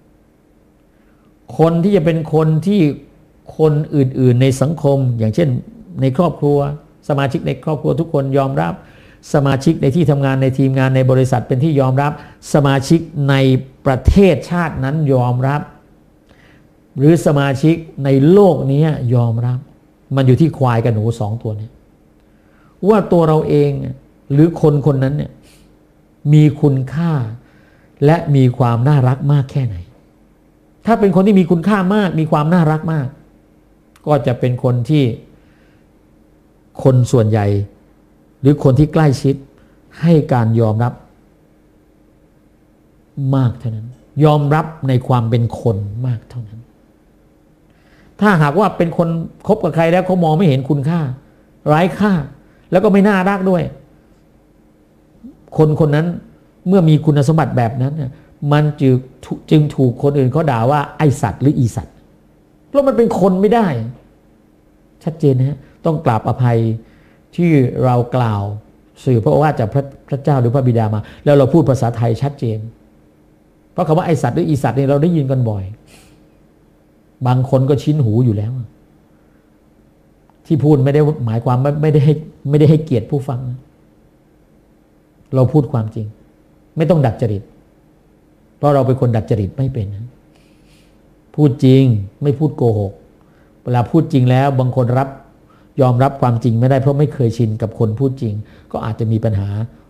คนที่จะเป็นคนที่คนอื่นๆในสังคมอย่างเช่นในครอบครัวสมาชิกในครอบครัวทุกคนยอมรับสมาชิกในที่ทำงานในทีมงานในบริษัทเป็นที่ยอมรับสมาชิกในประเทศชาตินั้นยอมรับหรือสมาชิกในโลกนี้ยอมรับมันอยู่ที่ควายกับหนูสองตัวนี้ว่าตัวเราเองหรือคนคนนั้นเนี่ยมีคุณค่าและมีความน่ารักมากแค่ไหนถ้าเป็นคนที่มีคุณค่ามากมีความน่ารักมากก็จะเป็นคนที่คนส่วนใหญ่หรือคนที่ใกล้ชิดให้การยอมรับมากเท่านั้นยอมรับในความเป็นคนมากเท่านั้นถ้าหากว่าเป็นคนคบกับใครแล้วเขามองไม่เห็นคุณค่าไร้ค่าแล้วก็ไม่น่ารักด้วยคนคนนั้นเมื่อมีคุณสมบัติแบบนั้นเนี่ยมันจึงจึงถูกคนอื่นเขาด่าว่าไอสัตว์หรืออีสัตว์เพราะมันเป็นคนไม่ได้ชัดเจนนะฮะต้องกราบอภัยที่เรากล่าวสื่อเพราะว่าจากพระพระเจ้าหรือพระบิดามาแล้วเราพูดภาษาไทยชัดเจนเพราะคำว่าไอสัตว์หรืออีสัตว์นี่เราได้ยินกันบ่อยบางคนก็ชิ้นหูอยู่แล้วที่พูดไม่ได้หมายความไม่ได้ให้ไม่ได้ให้เกียรติผู้ฟังเราพูดความจริงไม่ต้องดัดจริตเพราะเราเป็นคนดัดจริตไม่เป็นพูดจริงไม่พูดโกหกเวลาพูดจริงแล้วบางคนรับยอมรับความจริงไม่ได้เพราะไม่เคยชินกับคนพูดจริงก็อาจจะมีปัญหา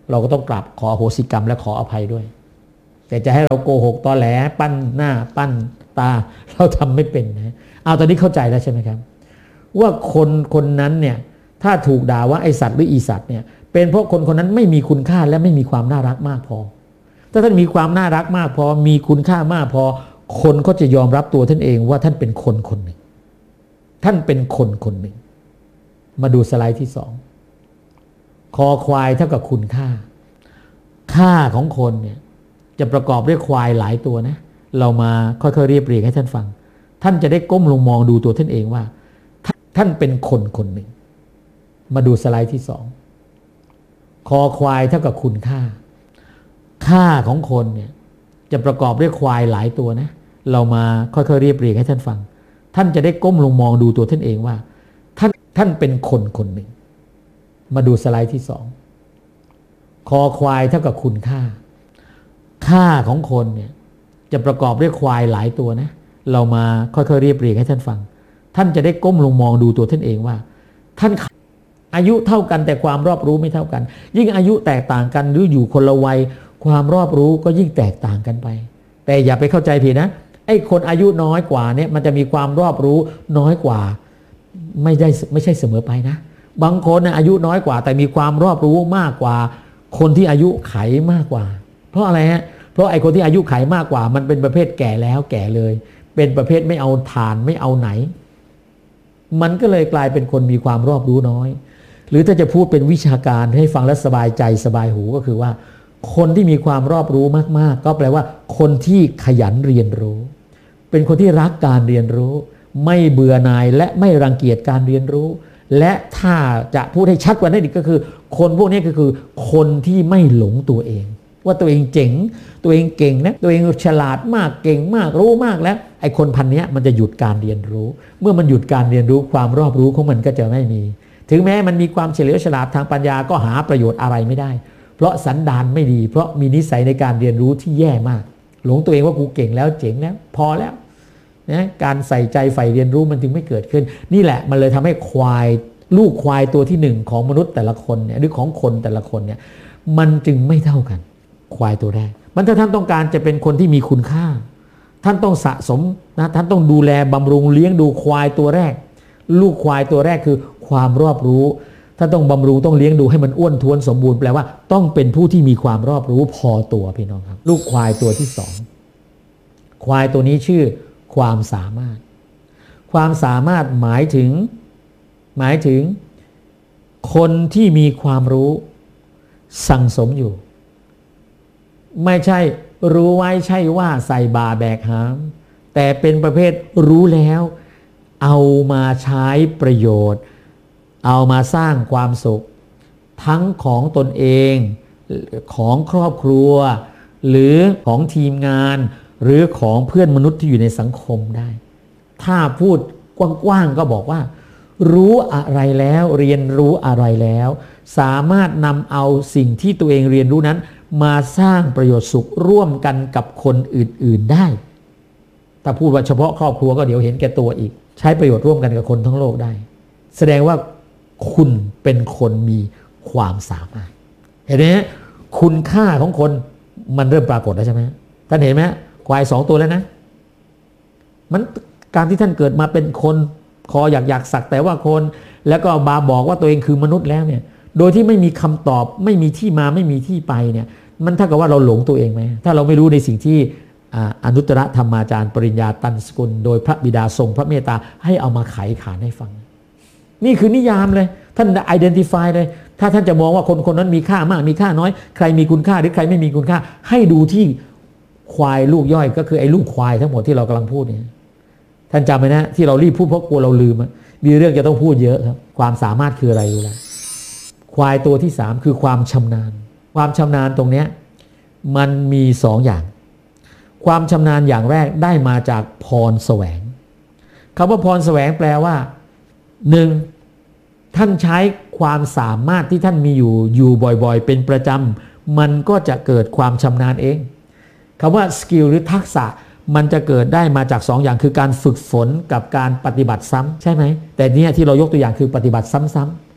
เราก็ต้องกราบขออโหสิกรรมและขออภัยด้วยแต่จะให้เราโกหกตอแหลปั้นหน้าปั้นตาเราทำไม่เป็นนะเอาตอนนี้เข้าใจแล้วใช่ไหมครับว่าคนคนนั้นเนี่ยถ้าถูกด่าว่าไอสัตว์หรืออีสัตว์เนี่ยเป็นเพราะคนคนนั้นไม่มีคุณค่าและไม่มีความน่ารักมากพอถ้าท่านมีความน่ารักมากพอมีคุณค่ามากพอคนก็จะยอมรับตัวท่านเองว่าท่านเป็นคนคนหนึ่งท่านเป็นคนคนหนึ่งมาดูสไลด์ที่สองคอควายเท่ากับคุณค่าค่าของคนเนี่ยจะประกอบด้วยควายหลายตัวนะเรามาค่อยๆเรียบเรียงให้ท่านฟังท่านจะได้ก้มลงมองดูตัวท่านเองว่าท่านเป็นคนคนหนึ่งมาดูสไลด์ที่สองคอควายเท่ากับคุณค่าค่าของคนเนี่ยจะประกอบด้วยควายหลายตัวนะเรามาค่อยๆเรียบเรียงให้ท่านฟังท่านจะได้ก้มลงมองดูตัวท่านเองว่าท่านท่านเป็นคนคนหนึ่งมาดูสไลด์ที่สองคอควายเท่ากับคุณค่าค่าของคนเนี่ยจะประกอบด้วยควายหลายตัวนะเรามาค่อยๆเรียบเรียงให้ท่านฟังท่านจะได้ก้มลงมองดูตัวท่านเองว่าท่านอายุเท่ากันแต่ความรอบรู้ไม่เท่ากันยิ่งอายุแตกต่างกันหรืออยู่คนละวัยความรอบรู้ก็ยิ่งแตกต่างกันไปแต่อย่าไปเข้าใจผิดนะไอ้คนอายุน้อยกว่าเนี่ยมันจะมีความรอบรู้น้อยกว่าไม่ได้ไม่ใช่เสมอไปนะบางคนนะอายุน้อยกว่าแต่มีความรอบรู้มากกว่าคนที่อายุไขมากกว่าเพราะอะไรฮะเพราะไอ้คนที่อายุไขมากกว่ามันเป็นประเภทแก่แล้วแก่เลยเป็นประเภทไม่เอาทานไม่เอาไหนมันก็เลยกลายเป็นคนมีความรอบรู้น้อยหรือถ้าจะพูดเป็นวิชาการให้ฟังแล้วสบายใจสบายหูก็คือว่าคนที่มีความรอบรู้มากๆก็แปลว่าคนที่ขยันเรียนรู้เป็นคนที่รักการเรียนรู้ไม่เบื่อหน่ายและไม่รังเกียจการเรียนรู้และถ้าจะพูดให้ชัดกว่านั้นอีกก็คือคนพวกนี้ก็คือคนที่ไม่หลงตัวเองว่าตัวเองเจ๋งตัวเองเก่งนะตัวเองฉลาดมากเก่งมากรู้มากแล้วไอ้คนพันนี้มันจะหยุดการเรียนรู้เมื่อมันหยุดการเรียนรู้ความรอบรู้ของมันก็จะไม่มีถึงแม้มันมีความเฉลียวฉลาดทางปัญญาก็หาประโยชน์อะไรไม่ได้เพราะสันดานไม่ดีเพราะมีนิสัยในการเรียนรู้ที่แย่มากหลงตัวเองว่ากูเก่งแล้วเจ๋งแล้วพอแล้วนะการใส่ใจใฝ่เรียนรู้มันจึงไม่เกิดขึ้นนี่แหละมันเลยทำให้ควายลูกควายตัวที่หนึ่งของมนุษย์แต่ละคนเนี่ยหรือของคนแต่ละคนเนี่ยมันจึงไม่เท่ากันควายตัวแรกมันถ้าท่านต้องการจะเป็นคนที่มีคุณค่าท่านต้องสะสมนะท่านต้องดูแลบำรุงเลี้ยงดูควายตัวแรกลูกควายตัวแรกคือความรอบรู้ท่านต้องบำรุงต้องเลี้ยงดูให้มันอ้วนท้วนสมบูรณ์แปลว่าต้องเป็นผู้ที่มีความรอบรู้พอตัวพี่น้องครับลูกควายตัวที่สองควายตัวนี้ชื่อความสามารถความสามารถหมายถึงหมายถึงคนที่มีความรู้สั่งสมอยู่ไม่ใช่รู้ไว้ใช่ว่าใส่บาแบกหามแต่เป็นประเภทรู้แล้วเอามาใช้ประโยชน์เอามาสร้างความสุขทั้งของตนเองของครอบครัวหรือของทีมงานหรือของเพื่อนมนุษย์ที่อยู่ในสังคมได้ถ้าพูดกว้างๆก็บอกว่ารู้อะไรแล้วเรียนรู้อะไรแล้วสามารถนำเอาสิ่งที่ตัวเองเรียนรู้นั้นมาสร้างประโยชน์สุขร่วมกันกับคนอื่นๆได้ถ้าพูดว่าเฉพาะครอบครัวก็เดี๋ยวเห็นแก่ตัวอีกใช้ประโยชน์ร่วมกันกับคนทั้งโลกได้แสดงว่าคุณเป็นคนมีความสามารถเห็นไหมคุณค่าของคนมันเริ่มปรากฏแล้วใช่ไหมท่านเห็นไหมควายสองตัวแล้วนะมันการที่ท่านเกิดมาเป็นคนคออยากอยากสักแต่ว่าคนแล้วก็บาบอกว่าตัวเองคือมนุษย์แล้วเนี่ยโดยที่ไม่มีคำตอบไม่มีที่มาไม่มีที่ไปเนี่ยมันเท่ากับว่าเราหลงตัวเองไหมถ้าเราไม่รู้ในสิ่งที่อนุตตรธรรมาจารย์ปริญญาตันสกุลโดยพระบิดาทรงพระเมตตาให้เอามาไขขานให้ฟังนี่คือนิยามเลยท่าน identify เลยถ้าท่านจะมองว่าคนคนนั้นมีค่ามากมีค่าน้อยใครมีคุณค่าหรือใครไม่มีคุณค่าให้ดูที่ควายลูกย่อยก็คือไอ้ลูกควายทั้งหมดที่เรากำลังพูดเนี่ยท่านจำไหมนะที่เรารีบพูดเพราะกลัวเราลืมมีเรื่องจะต้องพูดเยอะครับความสามารถคืออะไรรู้แล้วควายตัวที่สามคือความชำนาญความชำนาญตรงเนี้ยมันมีสองอย่างความชำนาญอย่างแรกได้มาจากพรแสวงคำว่าพรแสวงแปลว่าหนึ่งท่านใช้ความสามารถที่ท่านมีอยู่อยู่บ่อยๆเป็นประจำมันก็จะเกิดความชำนาญเองคำว่าสกิลหรือทักษะมันจะเกิดได้มาจากสองอย่างคือการฝึกฝนกับการปฏิบัติซ้ำใช่ไหมแต่เนี่ยที่เรายกตัวอย่างคือปฏิบัติซ้ำๆ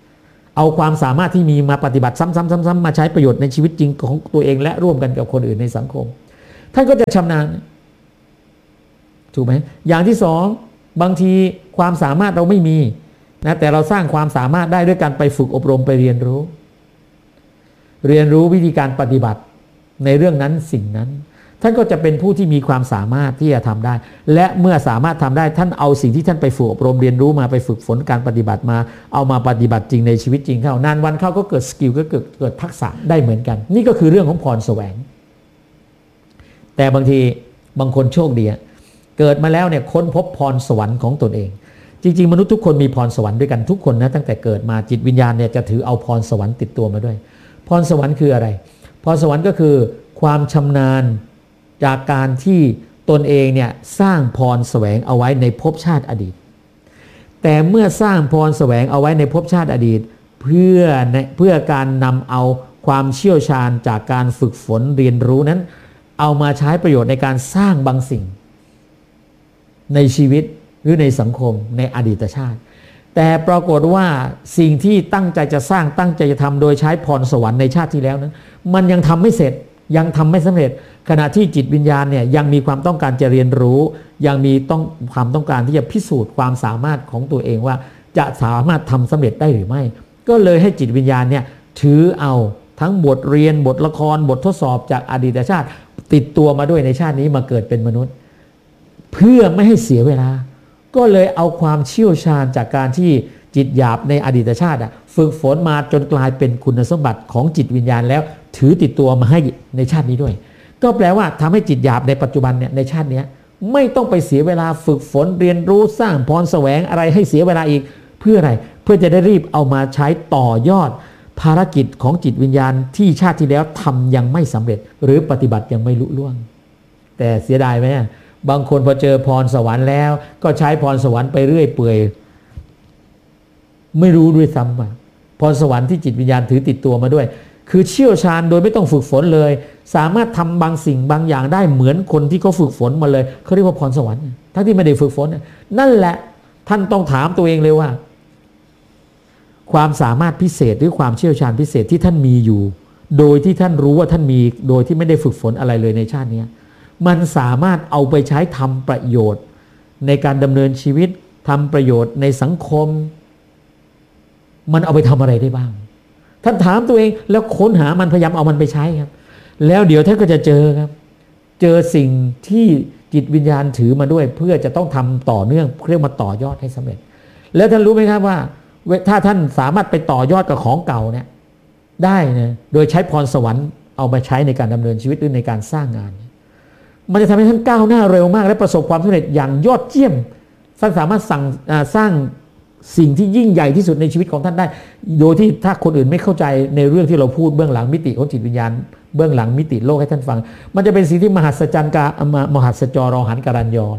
เอาความสามารถที่มีมาปฏิบัติซ้ำๆๆมาใช้ประโยชน์ในชีวิตจริงของตัวเองและร่วมกันกับคนอื่นในสังคมท่านก็จะชำนาญถูกไหมอย่างที่สองบางทีความสามารถเราไม่มีนะแต่เราสร้างความสามารถได้ด้วยการไปฝึกอบรมไปเรียนรู้เรียนรู้วิธีการปฏิบัติในเรื่องนั้นสิ่งนั้นท่านก็จะเป็นผู้ที่มีความสามารถที่จะทำได้และเมื่อสามารถทำได้ท่านเอาสิ่งที่ท่านไปฝึกอบรมเรียนรู้มาไปฝึกฝนการปฏิบัติมาเอามาปฏิบัติจริงในชีวิตจริงเข้านานวันเข้าก็เกิดสกิลก็เกิดเกิดทักษะได้เหมือนกันนี่ก็คือเรื่องของพรแสวงแต่บางทีบางคนโชคดีเกิดมาแล้วเนี่ยค้นพบพรสวรรค์ของตนเองจริงๆมนุษย์ทุกคนมีพรสวรรค์ด้วยกันทุกคนนะตั้งแต่เกิดมาจิตวิญญาณเนี่ยจะถือเอาพรสวรรค์ติดตัวมาด้วยพรสวรรค์คืออะไรพรสวรรค์ก็คือความชำนาญจากการที่ตนเองเนี่ยสร้างพรแสวงเอาไว้ในภพชาติอดีตแต่เมื่อสร้างพรแสวงเอาไว้ในภพชาติอดีตเพื่อเพื่อการนำเอาความเชี่ยวชาญจากการฝึกฝนเรียนรู้นั้นเอามาใช้ประโยชน์ในการสร้างบางสิ่งในชีวิตหรือในสังคมในอดีตชาติแต่ปรากฏว่าสิ่งที่ตั้งใจจะสร้างตั้งใจจะทำโดยใช้พรสวรรค์ในชาติที่แล้วนั้นมันยังทำไม่เสร็จยังทำไม่สำเร็จขณะที่จิตวิญญาณเนี่ยยังมีความต้องการจะเรียนรู้ยังมีต้องความต้องการที่จะพิสูจน์ความสามารถของตัวเองว่าจะสามารถทำสำเร็จได้หรือไม่ก็เลยให้จิตวิญญาณเนี่ยถือเอาทั้งบทเรียนบทละครบททดสอบจากอดีตชาติติดตัวมาด้วยในชาตินี้มาเกิดเป็นมนุษย์เพื่อไม่ให้เสียเวลาก็เลยเอาความเชี่ยวชาญจากการที่จิตหยาบในอดีตชาติฝึกฝนมาจนกลายเป็นคุณสมบัติของจิตวิญญาณแล้วถือติดตัวมาให้ในชาตินี้ด้วยก็แปลว่าทำให้จิตหยาบในปัจจุบันเนี่ยในชาตินี้ไม่ต้องไปเสียเวลาฝึกฝนเรียนรู้สร้างพรแสวงอะไรให้เสียเวลาอีกเพื่ออะไรเพื่อจะได้รีบเอามาใช้ต่อยอดภารกิจของจิตวิญญาณที่ชาติที่แล้วทำยังไม่สำเร็จหรือปฏิบัติยังไม่ลุล่วงแต่เสียดายไหมบางคนพอเจอพรสวรรค์แล้วก็ใช้พรสวรรค์ไปเรื่อยเปื่อยไม่รู้ด้วยซ้ำว่าพรสวรรค์ที่จิตวิญญาณถือติดตัวมาด้วยคือเชี่ยวชาญโดยไม่ต้องฝึกฝนเลยสามารถทำบางสิ่งบางอย่างได้เหมือนคนที่เขาฝึกฝนมาเลยเขาเรียกว่าพรสวรรค์ทั้งที่ไม่ได้ฝึกฝนนั่นแหละท่านต้องถามตัวเองเลยว่าความสามารถพิเศษหรือความเชี่ยวชาญพิเศษที่ท่านมีอยู่โดยที่ท่านรู้ว่าท่านมีโดยที่ไม่ได้ฝึกฝนอะไรเลยในชาตินี้มันสามารถเอาไปใช้ทำประโยชน์ในการดำเนินชีวิตทำประโยชน์ในสังคมมันเอาไปทำอะไรได้บ้างท่านถามตัวเองแล้วค้นหามันพยายามเอามันไปใช้ครับแล้วเดี๋ยวท่านก็จะเจอครับเจอสิ่งที่จิตวิญญาณถือมาด้วยเพื่อจะต้องทำต่อเนื่องเรียกมาต่อยอดให้สำเร็จแล้วท่านรู้ไหมครับว่าถ้าท่านสามารถไปต่อยอดกับของเก่าเนี่ยได้นะโดยใช้พรสวรรค์เอามาใช้ในการดำเนินชีวิตหรือในการสร้างงานมันจะทำให้ท่านก้าวหน้าเร็วมากและประสบความสำเร็จอย่างยอดเยี่ยมท่านสามารถสั่งสร้างสิ่งที่ยิ่งใหญ่ที่สุดในชีวิตของท่านได้โดยที่ถ้าคนอื่นไม่เข้าใจในเรื่องที่เราพูดเบื้องหลังมิติของจิตวิญญาณเบื้องหลังมิติโลกให้ท่านฟังมันจะเป็นสิ่งที่มหัศจรรย์กามหัศจรรหันการัญญอ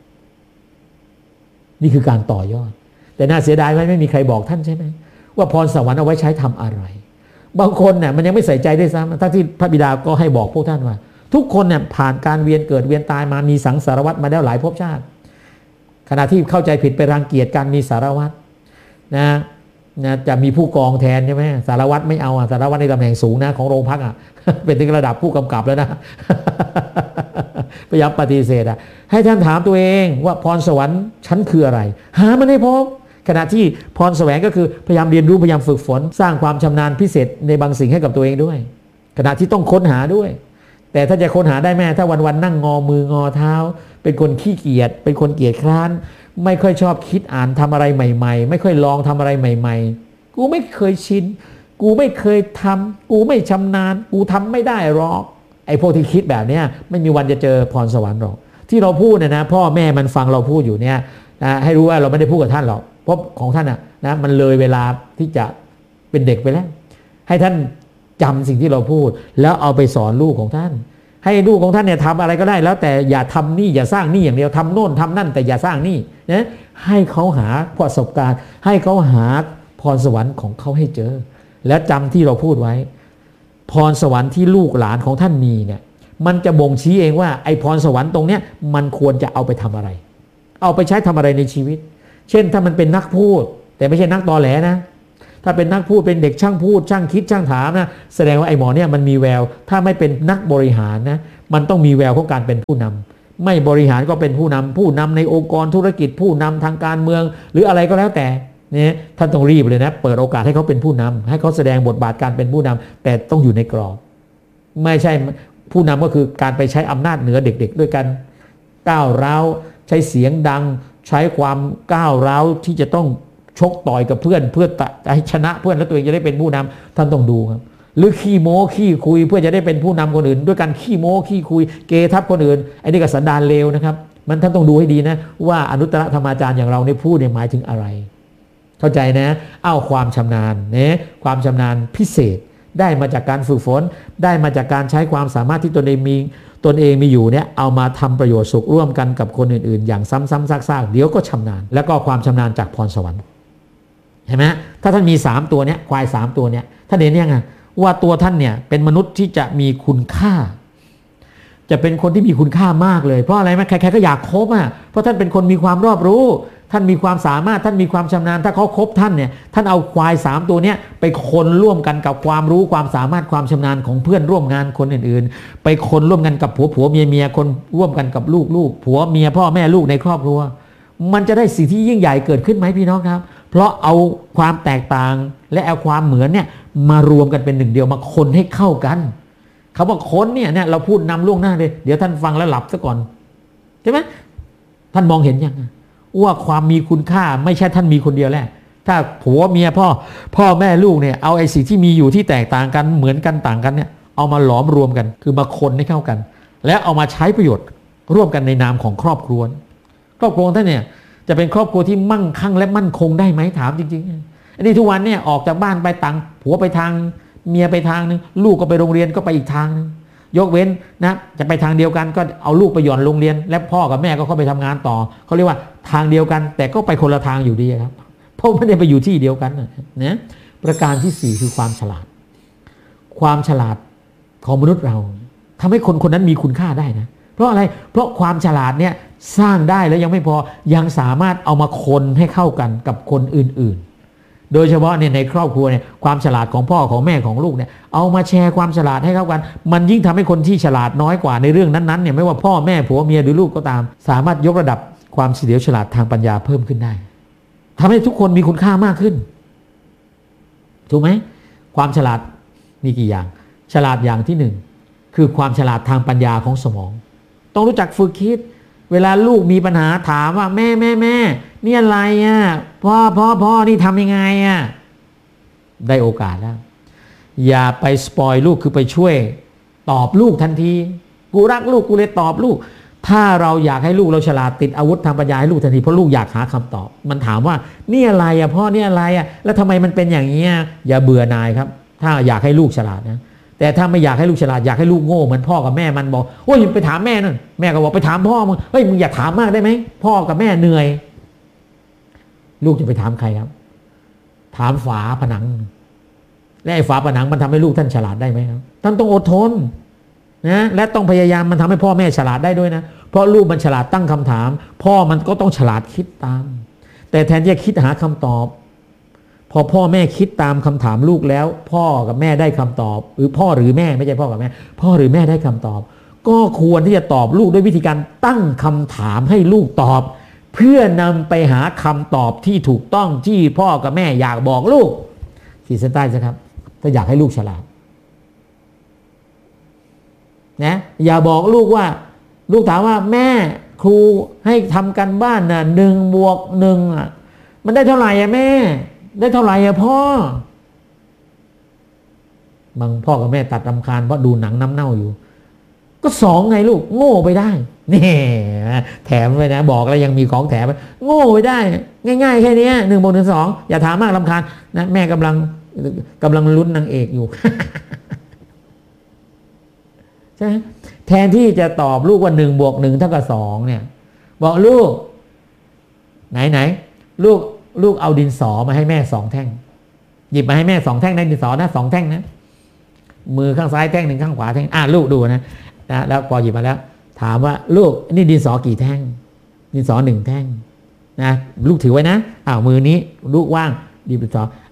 นี่คือการต่อยอดแต่น่าเสียดายไหมไม่มีใครบอกท่านใช่ไหมว่าพรสวรรค์เอาไว้ใช้ทำอะไรบางคนเนี่ยมันยังไม่ใส่ใจด้วยซ้ำทั้งที่พระบิดาก็ให้บอกพวกท่านว่าทุกคนเนี่ยผ่านการเวียนเกิดเวียนตายมามีสังสารวัฏมาแล้วหลายภพชาติขณะที่เข้าใจผิดไปรังเกียจการมีสารวัฏนะนะจะมีผู้กองแทนใช่ไหมสารวัตรไม่เอาอ่ะสารวัตรในตำแหน่งสูงนะของโรงพักอ่ะ เป็นถึงระดับผู้กำกับแล้วนะ พยายามปฏิเสธอ่ะให้ท่านถามตัวเองว่าพรสวรรค์ฉันคืออะไรหามันให้พบขณะที่พรแสวงก็คือพยายามเรียนรู้พยายามฝึกฝนสร้างความชำนาญพิเศษในบางสิ่งให้กับตัวเองด้วยขณะที่ต้องค้นหาด้วยแต่ถ้าจะค้นหาได้แม่ถ้าวันๆนั่งงอมืองอเท้าเป็นคนขี้เกียจเป็นคนเกียจคร้านไม่ค่อยชอบคิดอ่านทำอะไรใหม่ๆไม่ค่อยลองทำอะไรใหม่ๆกูไม่เคยชินกูไม่เคยทำกูไม่ชำนาญกูทำไม่ได้หรอกไอ้พวกที่คิดแบบนี้ไม่มีวันจะเจอพรสวรรค์หรอกที่เราพูดเนี่ยนะพ่อแม่มันฟังเราพูดอยู่เนี่ยนะให้รู้ว่าเราไม่ได้พูดกับท่านหรอกเพราะของท่านนะนะมันเลยเวลาที่จะเป็นเด็กไปแล้วให้ท่านจำสิ่งที่เราพูดแล้วเอาไปสอนลูกของท่านให้ลูกของท่านเนี่ยทำอะไรก็ได้แล้วแต่อย่าทำนี่อย่าสร้างนี่อย่างเดียวทำโน่นทำนั่นแต่อย่าสร้างนี่นะให้เขาหาประสบการณ์ให้เขาหาพรสวรรค์ของเขาให้เจอแล้วจำที่เราพูดไว้พรสวรรค์ที่ลูกหลานของท่านมีเนี่ยมันจะบ่งชี้เองว่าไอ้พรสวรรค์ตรงเนี้ยมันควรจะเอาไปทำอะไรเอาไปใช้ทำอะไรในชีวิตเช่นถ้ามันเป็นนักพูดแต่ไม่ใช่นักตอแหลนะถ้าเป็นนักพูดเป็นเด็กช่างพูดช่างคิดช่างถามนะแสดงว่าไอ้หมอเนี่ยมันมีแววถ้าไม่เป็นนักบริหารนะมันต้องมีแววของการเป็นผู้นำไม่บริหารก็เป็นผู้นำผู้นำในองค์กรธุรกิจผู้นำทางการเมืองหรืออะไรก็แล้วแต่เนี่ยท่านต้องรีบเลยนะเปิดโอกาสให้เขาเป็นผู้นำให้เขาแสดงบทบาทการเป็นผู้นำแต่ต้องอยู่ในกรอบไม่ใช่ผู้นำก็คือการไปใช้อำนาจเหนือเด็กๆด้วยกันก้าวร้าวใช้เสียงดังใช้ความก้าวร้าวที่จะต้องชกต่อยกับเพื่อนเพื่อให้ชนะเพื่อนแล้วตัวเองจะได้เป็นผู้นำท่านต้องดูครับหรือขี้โม้ขี้คุยเพื่อจะได้เป็นผู้นำคนอื่นด้วยการขี้โม้ขี้คุยเกทับคนอื่นไอ้นี่ก็สันดานเลวนะครับมันท่านต้องดูให้ดีนะว่าอนุตตรธรรมาจารย์อย่างเราในพูดเนี่ยหมายถึงอะไรเข้าใจนะเอาความชำนาญเนี่ยความชำนาญพิเศษได้มาจากการฝึกฝนได้มาจากการใช้ความสามารถที่ตนเองมีตนเองมีอยู่เนี่ยเอามาทำประโยชน์สุขร่วมกันกับคนอื่นๆอย่างซ้ำๆซากๆเดี๋ยวก็ชำนาญแล้วก็ความชำนาญจากพรสวรรค์เห็นไหมถ้าท่านมีสามตัวเนี้ยควายสามตัวเนี้ยท่านเห็นยังไงว่าตัวท่านเนี่ยเป็นมนุษย์ที่จะมีคุณค่าจะเป็นคนที่มีคุณค่ามากเลยเพราะอะไรไหมใครๆก็อยากคบอ่ะเพราะท่านเป็นคนมีความรอบรู้ท่านมีความสามารถท่านมีความชำนาญถ้าเขาคบท่านเนี่ยท่านเอาควายสามตัวเนี้ยไปคนร่วมกันกับความรู้ความสามารถความชำนาญของเพื่อนร่วมงานคนอื่นๆไปคนร่วมกันกับผัวผัวเมียเมียคนร่วมกันกับลูกลูกผัวเมียพ่อแม่ลูกในครอบครัวมันจะได้สิ่งที่ยิ่งใหญ่เกิดขึ้นไหมพี่น้องครับเพราะเอาความแตกต่างและเอาความเหมือนเนี่ยมารวมกันเป็นหนึ่งเดียวมาคนให้เข้ากันคำว่าคนเนี่ยเนี่ยเราพูดนำล่วงหน้าเลยเดี๋ยวท่านฟังแล้วหลับซะก่อนใช่ไหมท่านมองเห็นยังว่าความมีคุณค่าไม่ใช่ท่านมีคนเดียวแหละถ้าผัวเมียพ่อพ่อแม่ลูกเนี่ยเอาไอ้สิ่งที่มีอยู่ที่แตกต่างกันเหมือนกันต่างกันเนี่ยเอามาหลอมรวมกันคือมาคนให้เข้ากันแล้วเอามาใช้ประโยชน์ร่วมกันในนามของครอบครัวครอบครัวท่านเนี่ยจะเป็นครอบครัวที่มั่งคั่งและมั่นคงได้ไหมถามจริงๆอันนี้ทุกวันเนี่ยออกจากบ้านไปต่างผัวไปทางเมียไปทางนึงลูกก็ไปโรงเรียนก็ไปอีกทางนึงยกเว้นนะจะไปทางเดียวกันก็เอาลูกไปหย่อนโรงเรียนและพ่อกับแม่ก็เข้าไปทำงานต่อเขาเรียกว่าทางเดียวกันแต่ก็ไปคนละทางอยู่ดีครับเพราะไม่ได้ไปอยู่ที่เดียวกันนะประการที่สี่คือความฉลาดความฉลาดของมนุษย์เราทำให้คนคนนั้นมีคุณค่าได้นะเพราะอะไรเพราะความฉลาดเนี่ยสร้างได้แล้วยังไม่พอยังสามารถเอามาคนให้เข้ากันกับคนอื่นๆโดยเฉพาะเนี่ยในครอบครัวเนี่ยความฉลาดของพ่อของแม่ของลูกเนี่ยเอามาแชร์ความฉลาดให้เข้ากันมันยิ่งทำให้คนที่ฉลาดน้อยกว่าในเรื่องนั้นๆเนี่ยไม่ว่าพ่อแม่ผัวเมียหรือลูกก็ตามสามารถยกระดับความเฉลียวฉลาดทางปัญญาเพิ่มขึ้นได้ทำให้ทุกคนมีคุณค่ามากขึ้นถูกไหมความฉลาดมีกี่อย่างฉลาดอย่างที่หนึ่งคือความฉลาดทางปัญญาของสมองต้องรู้จักฝึกคิดเวลาลูกมีปัญหาถามว่าแม่แม่แม่นี่อะไรอ่ะพ่อพ่อพ่อนี่ทำยังไงอ่ะได้โอกาสแล้วอย่าไปสปอยลูกคือไปช่วยตอบลูกทันทีกูรักลูกกูเลยตอบลูกถ้าเราอยากให้ลูกเราฉลาดติดอาวุธทางปัญญาให้ลูกทันทีเพราะลูกอยากหาคำตอบมันถามว่านี่อะไรอ่ะพ่อนี่อะไรอ่ะแล้วทำไมมันเป็นอย่างนี้อย่าเบื่อหน่ายครับถ้าอยากให้ลูกฉลาดนะแต่ถ้าไม่อยากให้ลูกฉลาดอยากให้ลูกโง่เหมือนพ่อกับแม่มันบอกโอ้ยไปถามแม่นั่นแม่ก็บอกไปถามพ่อมึงเฮ้ยมึงอยากถามมากได้ไหมพ่อกับแม่เหนื่อยลูกจะไปถามใครครับถามฝาผนังและไอ้ฝาผนังมันทำให้ลูกท่านฉลาดได้ไหมครับท่านต้องอดทนนะและต้องพยายามมันทำให้พ่อแม่ฉลาดได้ด้วยนะเพราะลูกมันฉลาดตั้งคำถามพ่อมันก็ต้องฉลาดคิดตามแต่แทนที่จะคิดหาคำตอบพอพ่อแม่คิดตามคำถามลูกแล้วพ่อกับแม่ได้คำตอบหรือพ่อหรือแม่ไม่ใช่พ่อกับแม่พ่อหรือแม่ได้คำตอบก็ควรที่จะตอบลูกด้วยวิธีการตั้งคำถามให้ลูกตอบเพื่อนำไปหาคำตอบที่ถูกต้องที่พ่อกับแม่อยากบอกลูกขีดเส้นใต้สิครับถ้าอยากให้ลูกฉลาดนะอย่าบอกลูกว่าลูกถามว่าแม่ครูให้ทำกันบ้านน่ะหนึ่งบวกหนึ่งอ่ะมันได้เท่าไหร่อะแม่ได้เท่าไหร่อะพ่อบางพ่อกับแม่ตัดรำคาญเพราะดูหนังน้ำเน่าอยู่ก็สองไงลูกโง่ไปได้นี่แถมไปนะบอกแล้วยังมีของแถมโง่ไปได้ง่ายๆแค่นี้หนึ่งบวกหนึ่งสองอย่าถามมากรำคาญนะแม่กำลังกำลังลุ้นนางเอกอยู่ ใช่ไหมแทนที่จะตอบลูกว่าหนึ่งบวกหนึ่งเท่ากับสองเนี่ยบอกลูกไหนไหนลูกลูกเอาดินสอมาให้แม่สองแท่งหยิบมาให้แม่สองแท่งในดินสอนะสองแท่งนะมือข้างซ้ายแท่งหนึ่งข้างขวาแท่งอ่ะลูกดูนะนะแล้วพอหยิบมาแล้วถามว่าลูกนี่ดินสอกี่แท่งดินสอหนึ่งแท่งนะลูกถือไว้นะอ้าวมือนี้ลูกว่างดินสอ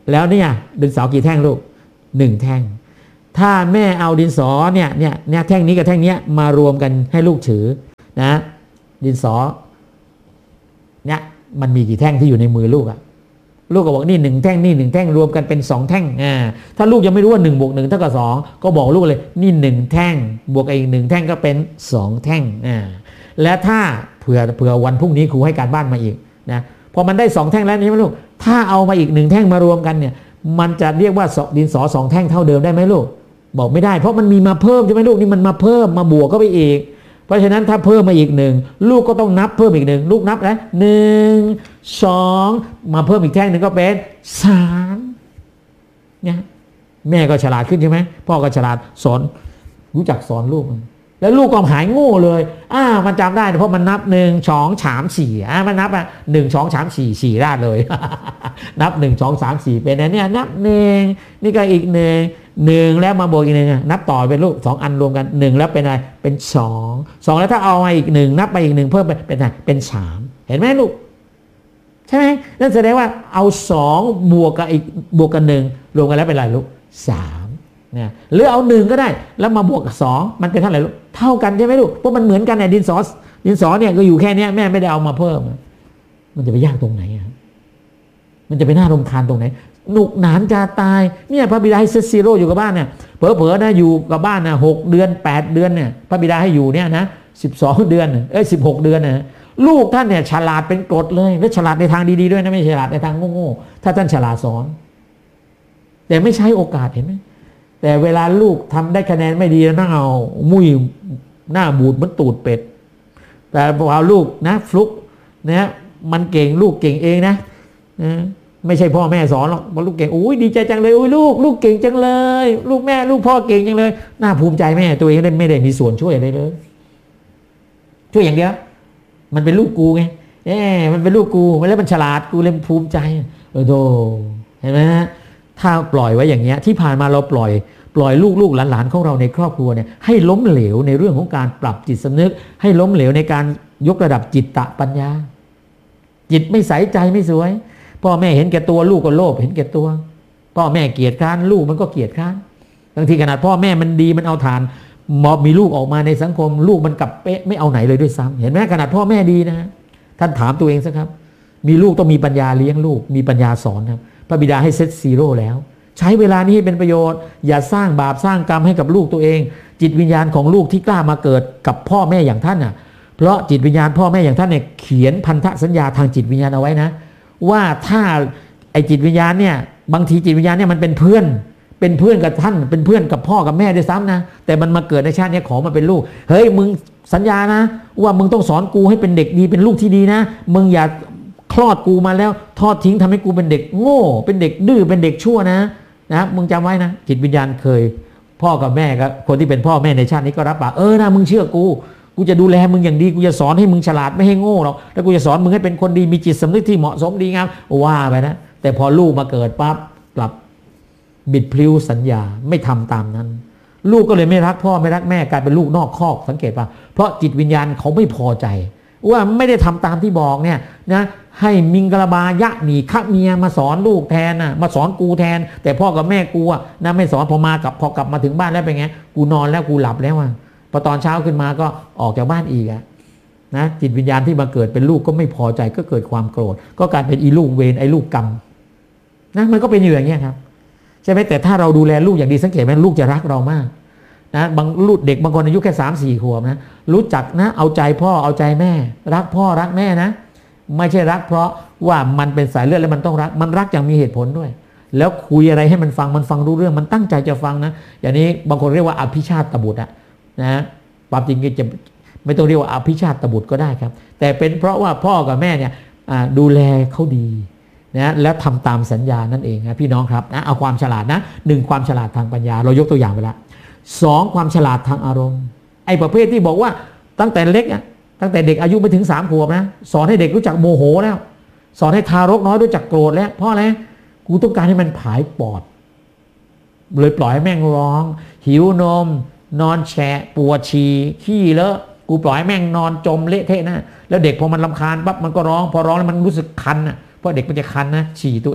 แล้วเนี่ยดินสอกี่แท่งลูกหนึ่งแท่งถ้าแม่เอาดินสอเนี่ยเนี่ยเนี่ยแท่งนี้กับแท่งนี้มารวมกันให้ลูกถือนะดินสอเนี่ยมันมีกี่แท่งที่อยู่ในมือลูกอะลูกก็บอกนี่หนึ่งแท่งนี่หนึ่งแท่งรวมกันเป็นสองแท่งอ่าถ้าลูกยังไม่รู้ว่าหนึ่งบวกหนึ่งเท่ากับสองก็บอกลูกเลยนี่หนึ่งแท่งบวกอีกหนึ่งแท่งก็เป็นสองแท่งอ่าและถ้าเผื่อเผื่อวันพรุ่งนี้ครูให้การบ้านมาอีกนะพอมันได้สองแท่งแล้วนี่ไหมลูกถ้าเอามาอีกหนึ่งแท่งมารวมกันเนี่ยมันจะเรียกว่าดินสอสองแท่งเท่าเดิมได้ไหมลูกบอกไม่ได้เพราะมันมีมาเพิ่มใช่ไหมลูกนี่มันมาเพิ่มมาบวกก็ไปอีกเพราะฉะนั้นถ้าเพิ่มมาอีกหนึ่งลูกก็ต้องนับเพิ่มอีกหนึ่งลูกนับนะหนึ่งสองมาเพิ่มอีกแท่งหนึ่งก็เป็นสามเนี่ยแม่ก็ฉลาดขึ้นใช่ไหมพ่อก็ฉลาดสอนรู้จักสอนลูกแล้วลูกก็หายโง่เลยอ่ามันจำได้เพราะมันนับหนึ่งสองสามสี่อ่ามันนับอ่ะหนึ่งสองสามสี่สี่ได้เลย นับหนึ่งสองสามสี่เป็นเนี่ยนับหนึ่งนี่ก็อีกหนึ่งหนึ่งแล้วมาบวกอีกหนึ่งนับต่อเป็นลูกสองอันรวมกันหนึ่งแล้วเป็นอะไรเป็นสองสองแล้วถ้าเอามาอีกหนึ่งนับไปอีกหนึ่งเพิ่มไปเป็นอะไรเป็นสามเห็นไหมลูกใช่ไหมนั่นแสดงว่าเอาสองบวกกับอีกบวกกับหนึ่งรวมกันแล้วเป็นอะไรลูกสามเนี่ยหรือเอาหนึ่งก็ได้แล้วมาบวกกับสองมันเป็นเท่าไหร่ลูกเท่ากันใช่ไหมลูกเพราะมันเหมือนกันเนี่ยดินสอดินสอเนี่ยก็อยู่แค่นี้แม่ไม่ได้เอามาเพิ่มมันจะไปยากตรงไหนครับมันจะไปน่ารำคาญตรงไหนหนุกหนานจะตายเนี่ยพระบิดาให้เซตซีโร่อยู่กับบ้านเนี่ยเผลอๆนะอยู่กับบ้านนะหกเดือนแปดเดือนเนี่ยพระบิดาให้อยู่เนี่ยนะสิบสองเดือนเอ้ยสิบหกเดือนนะลูกท่านเนี่ยฉลาดเป็นกรดเลยและฉลาดในทางดีๆด้วยนะไม่ฉลาดในทางโง่ๆถ้าท่านฉลาดสอนแต่ไม่ใช้โอกาสเห็นไหมแต่เวลาลูกทำได้คะแนนไม่ดีแล้วนั่งเอามุ้ยหน้าบูดเหมือนตูดเป็ดแต่พอลูกนะฟลุกนะมันเก่งลูกเก่งเองนะนะไม่ใช่พ่อแม่สอนหรอกว่าลูกเก่งโอ้ยดีใจจังเลยโอ้ยลูกลูกเก่งจังเลยลูกแม่ลูกพ่อเก่งจังเลยน่าภูมิใจแม่ตัวเองไม่ได้มีส่วนช่วยอะไรเลยช่วยอย่างเดียวมันเป็นลูกกูไงเอ๊ะมันเป็นลูกกูแล้วมันฉลาดกูเลยภูมิใจเออโธ่เห็นไหมฮะถ้าปล่อยไว้อย่างเงี้ยที่ผ่านมาเราปล่อยปล่อยลูกลูกหลานๆของเราในครอบครัวเนี่ยให้ล้มเหลวในเรื่องของการปรับจิตสำนึกให้ล้มเหลวในการยกระดับจิตตะปัญญาจิตไม่ใสใจไม่สวยพ่อแม่เห็นแก่ตัวลูกก็โลภเห็นแก่ตัวพ่อแม่เกลียดค้านลูกมันก็เกลียดค้านบางทีขนาดพ่อแม่มันดีมันเอาทานมอบมีลูกออกมาในสังคมลูกมันกลับเป๊ะไม่เอาไหนเลยด้วยซ้ำเห็นไหมขนาดพ่อแม่ดีนะท่านถามตัวเองสักครับมีลูกต้องมีปัญญาเลี้ยงลูกมีปัญญาสอนครับพระบิดาให้เซตซีโร่แล้วใช้เวลานี้ให้เป็นประโยชน์อย่าสร้างบาปสร้างกรรมให้กับลูกตัวเองจิตวิญญาณของลูกที่กล้ามาเกิดกับพ่อแม่อย่างท่านน่ะเพราะจิตวิญญาณพ่อแม่อย่างท่านเนี่ยเขียนพันธสัญญาทางจิตวิญญาณเอาไว้นะว่าถ้าไอ้จิตวิญญาณเนี่ยบางทีจิตวิญญาณเนี่ยมันเป็นเพื่อนเป็นเพื่อนกับท่านเป็นเพื่อนกับพ่อกับแม่ด้วยซ้ำนะแต่มันมาเกิดในชาตินี้ขอมาเป็นลูกเฮ้ยมึงสัญญานะว่ามึงต้องสอนกูให้เป็นเด็กดีเป็นลูกที่ดีนะมึงอย่าคลอดกูมาแล้วทอดทิ้งทำให้กูเป็นเด็กโง่เป็นเด็กดื้อเป็นเด็กชั่วนะนะมึงจำไว้นะจิตวิญญาณเคยพ่อกับแม่กับคนที่เป็นพ่อแม่ในชาตินี้ก็รับปากเออนะมึงเชื่อกูกูจะดูแลมึงอย่างดีกูจะสอนให้มึงฉลาดไม่ให้โง่หรอกแล้วกูจะสอนมึงให้เป็นคนดีมีจิตสำนึกที่เหมาะสมดีงามว่าไปนะแต่พอลูกมาเกิดปั๊บกลับบิดพลิ้วสัญญาไม่ทำตามนั้นลูกก็เลยไม่รักพ่อไม่รักแม่กลายเป็นลูกนอกคอกสังเกตป่ะเพราะจิตวิญญาณเขาไม่พอใจว่าไม่ได้ทำตามที่บอกเนี่ยนะให้มิงกลบายะหนีขะเมียมาสอนลูกแทนนะมาสอนกูแทนแต่พ่อกับแม่กูอะนะไม่สอนพอมากับพอกลับมาถึงบ้านแล้วเป็นไงกูนอนแล้วกูหลับแล้วอ่ะพอตอนเช้าขึ้นมาก็ออกจากบ้านอีกอะนะจิตวิญญาณที่มาเกิดเป็นลูกก็ไม่พอใจก็เกิดความโกรธก็กลายเป็นอีลูกเวรไอ้ลูกกรรมนะมันก็เป็นอยู่อย่างเงี้ยครับใช่ไหมแต่ถ้าเราดูแลลูกอย่างดีสังเกตไหมลูกจะรักเรามากนะบางลูกเด็กบางคนอายุแค่สามสี่ขวบนะรู้จักนะเอาใจพ่อเอาใจแม่รักพ่อรักแม่นะไม่ใช่รักเพราะว่ามันเป็นสายเลือดแล้วมันต้องรักมันรักอย่างมีเหตุผลด้วยแล้วคุยอะไรให้มันฟังมันฟังรู้เรื่องมันตั้งใจจะฟังนะอย่างนี้บางคนเรียกว่าอภิชาติบุตรอะนะความจริงจะไม่ต้องเรียกว่าอภิชาติบุตรก็ได้ครับแต่เป็นเพราะว่าพ่อกับแม่เนี่ยดูแลเขาดีนะแล้วทำตามสัญญานั่นเองนะพี่น้องครับนะเอาความฉลาดนะหนึ่งความฉลาดทางปัญญาเรายกตัวอย่างไปแล้วสองความฉลาดทางอารมณ์ไอ้ประเภทที่บอกว่าตั้งแต่เล็กอะตั้งแต่เด็กอายุไม่ถึงสามขวบนะสอนให้เด็กรู้จักโมโหแล้วสอนให้ทารกน้อยรู้จักโกรธแล้วเพราะอะไรกูต้องการให้มันผายปอดเลยปล่อยให้แม่งร้องหิวนมนอนแฉะปวดฉี่ขี้เลอะกูปล่อยให้แม่งนอนจมเละเทะนะแล้วเด็กพอมันรำคาญปั๊บมันก็ร้องพอร้องแล้วมันรู้สึกคันนะเพราะเด็กมันจะคันนะฉี่ตัวเอง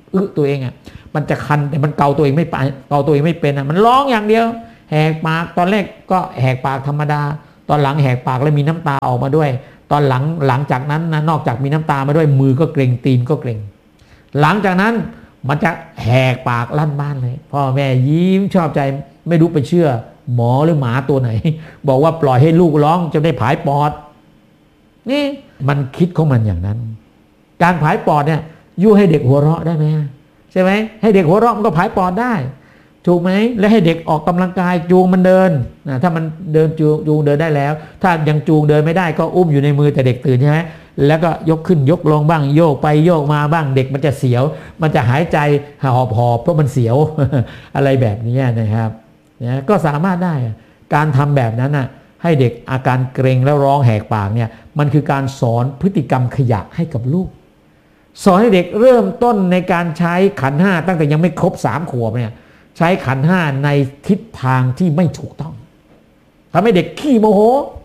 อึตัวเองอ่ะมันจะคันแต่มันเกาตัวเองไม่ไปเกาตัวเองไม่เป็นอ่ะมันร้องอย่างเดียวแหกปากตอนแรกก็แหกปากธรรมดาตอนหลังแหกปากแล้วมีน้ำตาออกมาด้วยตอนหลังหลังจากนั้นนะนอกจากมีน้ำตามาด้วยมือก็เกร็งตีนก็เกร็งหลังจากนั้นมันจะแหกปากลั่นบ้านเลยพ่อแม่ยิ้มชอบใจไม่รู้ไปเชื่อหมอหรือหมาตัวไหนบอกว่าปล่อยให้ลูกร้องจะได้ผายปอดนี่มันคิดของมันอย่างนั้นการผายปอดเนี่ยยั่วให้เด็กหัวเราะได้ไหมใช่ไหมให้เด็กหัวเราะมันก็ผายปอดได้ถูกไหมและให้เด็กออกกำลังกายจูงมันเดินนะถ้ามันเดินจูงจูงเดินได้แล้วถ้ายังจูงเดินไม่ได้ก็อุ้มอยู่ในมือแต่เด็กตื่นใช่ไหมแล้วก็ยกขึ้นยกลงบ้างโยกไปโยกมาบ้างเด็กมันจะเสียวมันจะหายใจหอบหอบเพราะมันเสียว อะไรแบบนี้นะครับนะก็สามารถได้การทำแบบนั้นน่ะให้เด็กอาการเกร็งแล้วร้องแหกปากเนี่ยมันคือการสอนพฤติกรรมขยะให้กับลูกสอนให้เด็กเริ่มต้นในการใช้ขันธ์ห้าตั้งแต่ยังไม่ครบสามขวบเนี่ยใช้ขันธ์ห้าในทิศทางที่ไม่ถูกต้องทำให้เด็กขี้โมโห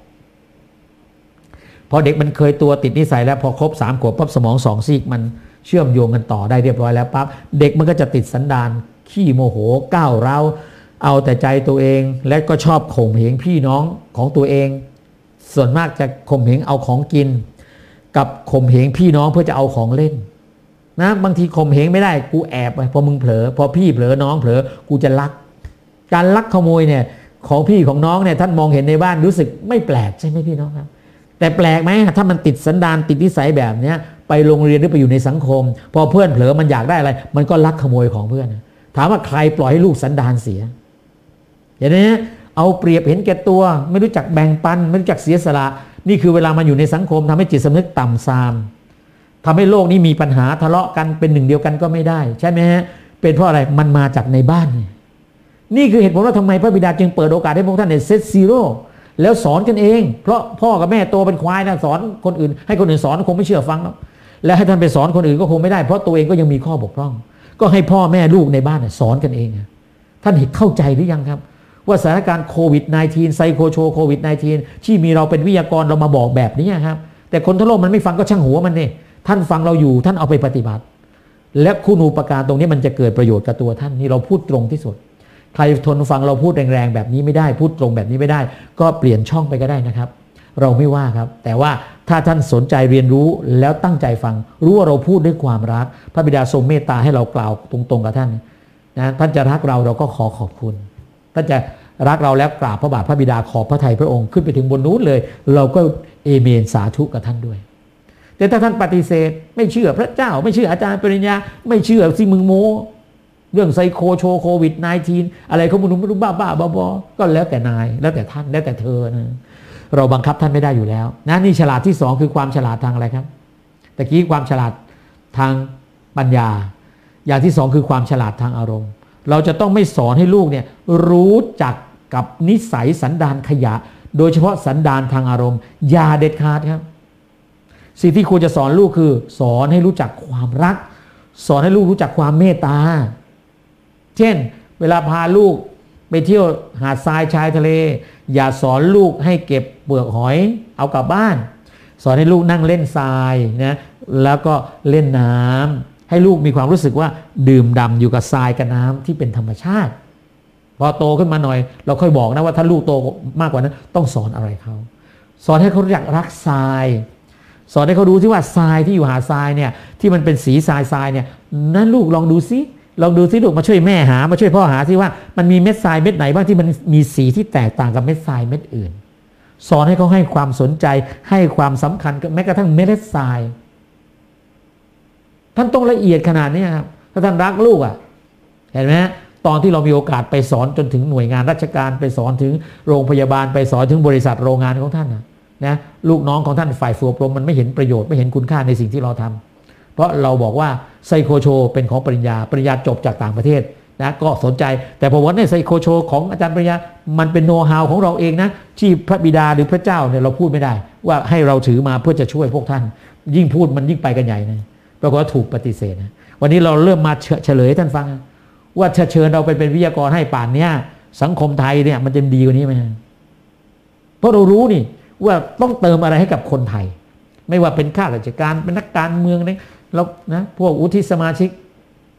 พอเด็กมันเคยตัวติดนิสัยแล้วพอครบสามขวบปั๊บสมองสองซีกมันเชื่อมโยงกันต่อได้เรียบร้อยแล้วปั๊บเด็กมันก็จะติดสันดานขี้โมโหก้าวร้าวเอาแต่ใจตัวเองและก็ชอบข่มเหงพี่น้องของตัวเองส่วนมากจะข่มเหงเอาของกินกับข่มเหงพี่น้องเพื่อจะเอาของเล่นนะบางทีข่มเหงไม่ได้กูแอบไปพอมึงเผลอพอพี่เผลอน้องเผลอกูจะลักการลักขโมยเนี่ยของพี่ของน้องเนี่ยท่านมองเห็นในบ้านรู้สึกไม่แปลกใช่ไหมพี่น้องครับแต่แปลกไหมถ้ามันติดสันดานติดนิสัยแบบเนี้ยไปโรงเรียนหรือไปอยู่ในสังคมพอเพื่อนเผลอมันอยากได้อะไรมันก็ลักขโมยของเพื่อนถามว่าใครปล่อยให้ลูกสันดานเสียอย่างนี้เอาเปรียบเห็นแก่ตัวไม่รู้จักแบ่งปันไม่รู้จักเสียสละนี่คือเวลามาอยู่ในสังคมทำให้จิตสำนึกต่ำทรามทำให้โลกนี้มีปัญหาทะเลาะกันเป็นหนึ่งเดียวกันก็ไม่ได้ใช่ไหมฮะเป็นเพราะอะไรมันมาจากในบ้านนี่คือเหตุผลว่าทำไมพระบิดาจึงเปิดโอกาสให้พวกท่านเนี่ยเซตซีโร่แล้วสอนกันเองเพราะพ่อกับแม่โตเป็นควายนะสอนคนอื่นให้คนอื่นสอนคงไม่เชื่อฟังแล้วและให้ท่านไปสอนคนอื่นก็คงไม่ได้เพราะตัวเองก็ยังมีข้อบกพร่องก็ให้พ่อแม่ลูกในบ้านสอนกันเองท่านเห็นเข้าใจหรือยังครับว่าสถานการณ์โควิด สิบเก้า ไซโคโชโควิด สิบเก้า ที่มีเราเป็นวิทยากรเรามาบอกแบบนี้ครับแต่คนทั่วโลกมันไม่ฟังก็ช่างหัวมันนี่ท่านฟังเราอยู่ท่านเอาไปปฏิบัติและคุณูปการตรงนี้มันจะเกิดประโยชน์กับตัวท่านนี่เราพูดตรงที่สุดใครทนฟังเราพูดแรงๆแบบนี้ไม่ได้พูดตรงแบบนี้ไม่ได้ก็เปลี่ยนช่องไปก็ได้นะครับเราไม่ว่าครับแต่ว่าถ้าท่านสนใจเรียนรู้แล้วตั้งใจฟังรู้ว่าเราพูดด้วยความรักพระบิดาทรงเมตตาให้เรากล่าวตรงๆกับท่านนะท่านจะรักเราเราก็ขอขอบคุณท่านจะรักเราแล้วกราบพระบาทพระบิดาขอบพระทัยพระองค์ขึ้นไปถึงบนนู้นเลยเราก็เอเมนสาธุกับท่านด้วยแต่ถ้าท่านปฏิเสธไม่เชื่อพระเจ้าไม่เชื่ออาจารย์ปริญญาไม่เชื่อสิมึงโมเรื่องไซโคโชโควิด สิบเก้า อะไรเขาบุญบุญบ้าบ้าบอๆก็แล้วแต่นายแล้วแต่ท่านแล้วแต่เธอนะเราบังคับท่านไม่ได้อยู่แล้วนะนี่ฉลาดที่สองคือความฉลาดทางอะไรครับตะกี้ความฉลาดทางปัญญาอย่างที่สองคือความฉลาดทางอารมณ์เราจะต้องไม่สอนให้ลูกเนี่ยรู้จักกับนิสัยสันดานขยะโดยเฉพาะสันดานทางอารมณ์อย่าเด็ดขาดครับสิ่งที่ควรจะสอนลูกคือสอนให้รู้จักความรักสอนให้ลูกรู้จักความเมตตาเช่นเวลาพาลูกไปเที่ยวหาดทรายชายทะเลอย่าสอนลูกให้เก็บเปลือกหอยเอากลับบ้านสอนให้ลูกนั่งเล่นทรายนะแล้วก็เล่นน้ำให้ลูกมีความรู้สึกว่าดื่มด่ำอยู่กับทรายกับน้ำที่เป็นธรรมชาติพอโตขึ้นมาหน่อยเราค่อยบอกนะว่าถ้าลูกโตมากกว่านั้นต้องสอนอะไรเขาสอนให้เขารู้จักรักทรายสอนให้เขาดูที่ว่าทรายที่อยู่หาดทรายเนี่ยที่มันเป็นสีทรายทรายเนี่ยนั่นลูกลองดูซิลองดูซิลูกมาช่วยแม่หามาช่วยพ่อหาซิว่ามันมีเม็ดทรายเม็ดไหนบ้างที่มันมีสีที่แตกต่างกับเม็ดทรายเม็ดอื่นสอนให้เขาให้ความสนใจให้ความสำคัญแม้กระทั่งเม็ดทรายท่านต้องละเอียดขนาดนี้ครับถ้าท่านรักลูกอ่ะเห็นไหมตอนที่เรามีโอกาสไปสอนจนถึงหน่วยงานราชการไปสอนถึงโรงพยาบาลไปสอนถึงบริษัทโรงงานของท่านนะนะลูกน้องของท่านฝ่ายฝึกอบรมมันไม่เห็นประโยชน์ไม่เห็นคุณค่าในสิ่งที่เราทำเพราะเราบอกว่าไซโคโชเป็นของปริญญาปริญญาจบจากต่างประเทศนะก็สนใจแต่พอวันนี้ไซโคโชของอาจารย์ปริญญามันเป็นโน้ตฮาวของเราเองนะที่พระบิดาหรือพระเจ้าเนี่ยเราพูดไม่ได้ว่าให้เราถือมาเพื่อจะช่วยพวกท่านยิ่งพูดมันยิ่งไปกันใหญ่นะปรากฏว่าถูกปฏิเสธนะวันนี้เราเริ่มมาเฉลยให้ท่านฟังว่าจะเชิญเราไปเป็นวิทยากรให้ป่านเนี้ยสังคมไทยเนี่ยมันจะดีกว่านี้ไหมเพราะเรารู้นี่ว่าต้องเติมอะไรให้กับคนไทยไม่ว่าเป็นข้าราชการเป็นนักการเมืองเนี่ยเรานะพวกวุฒิสมาชิก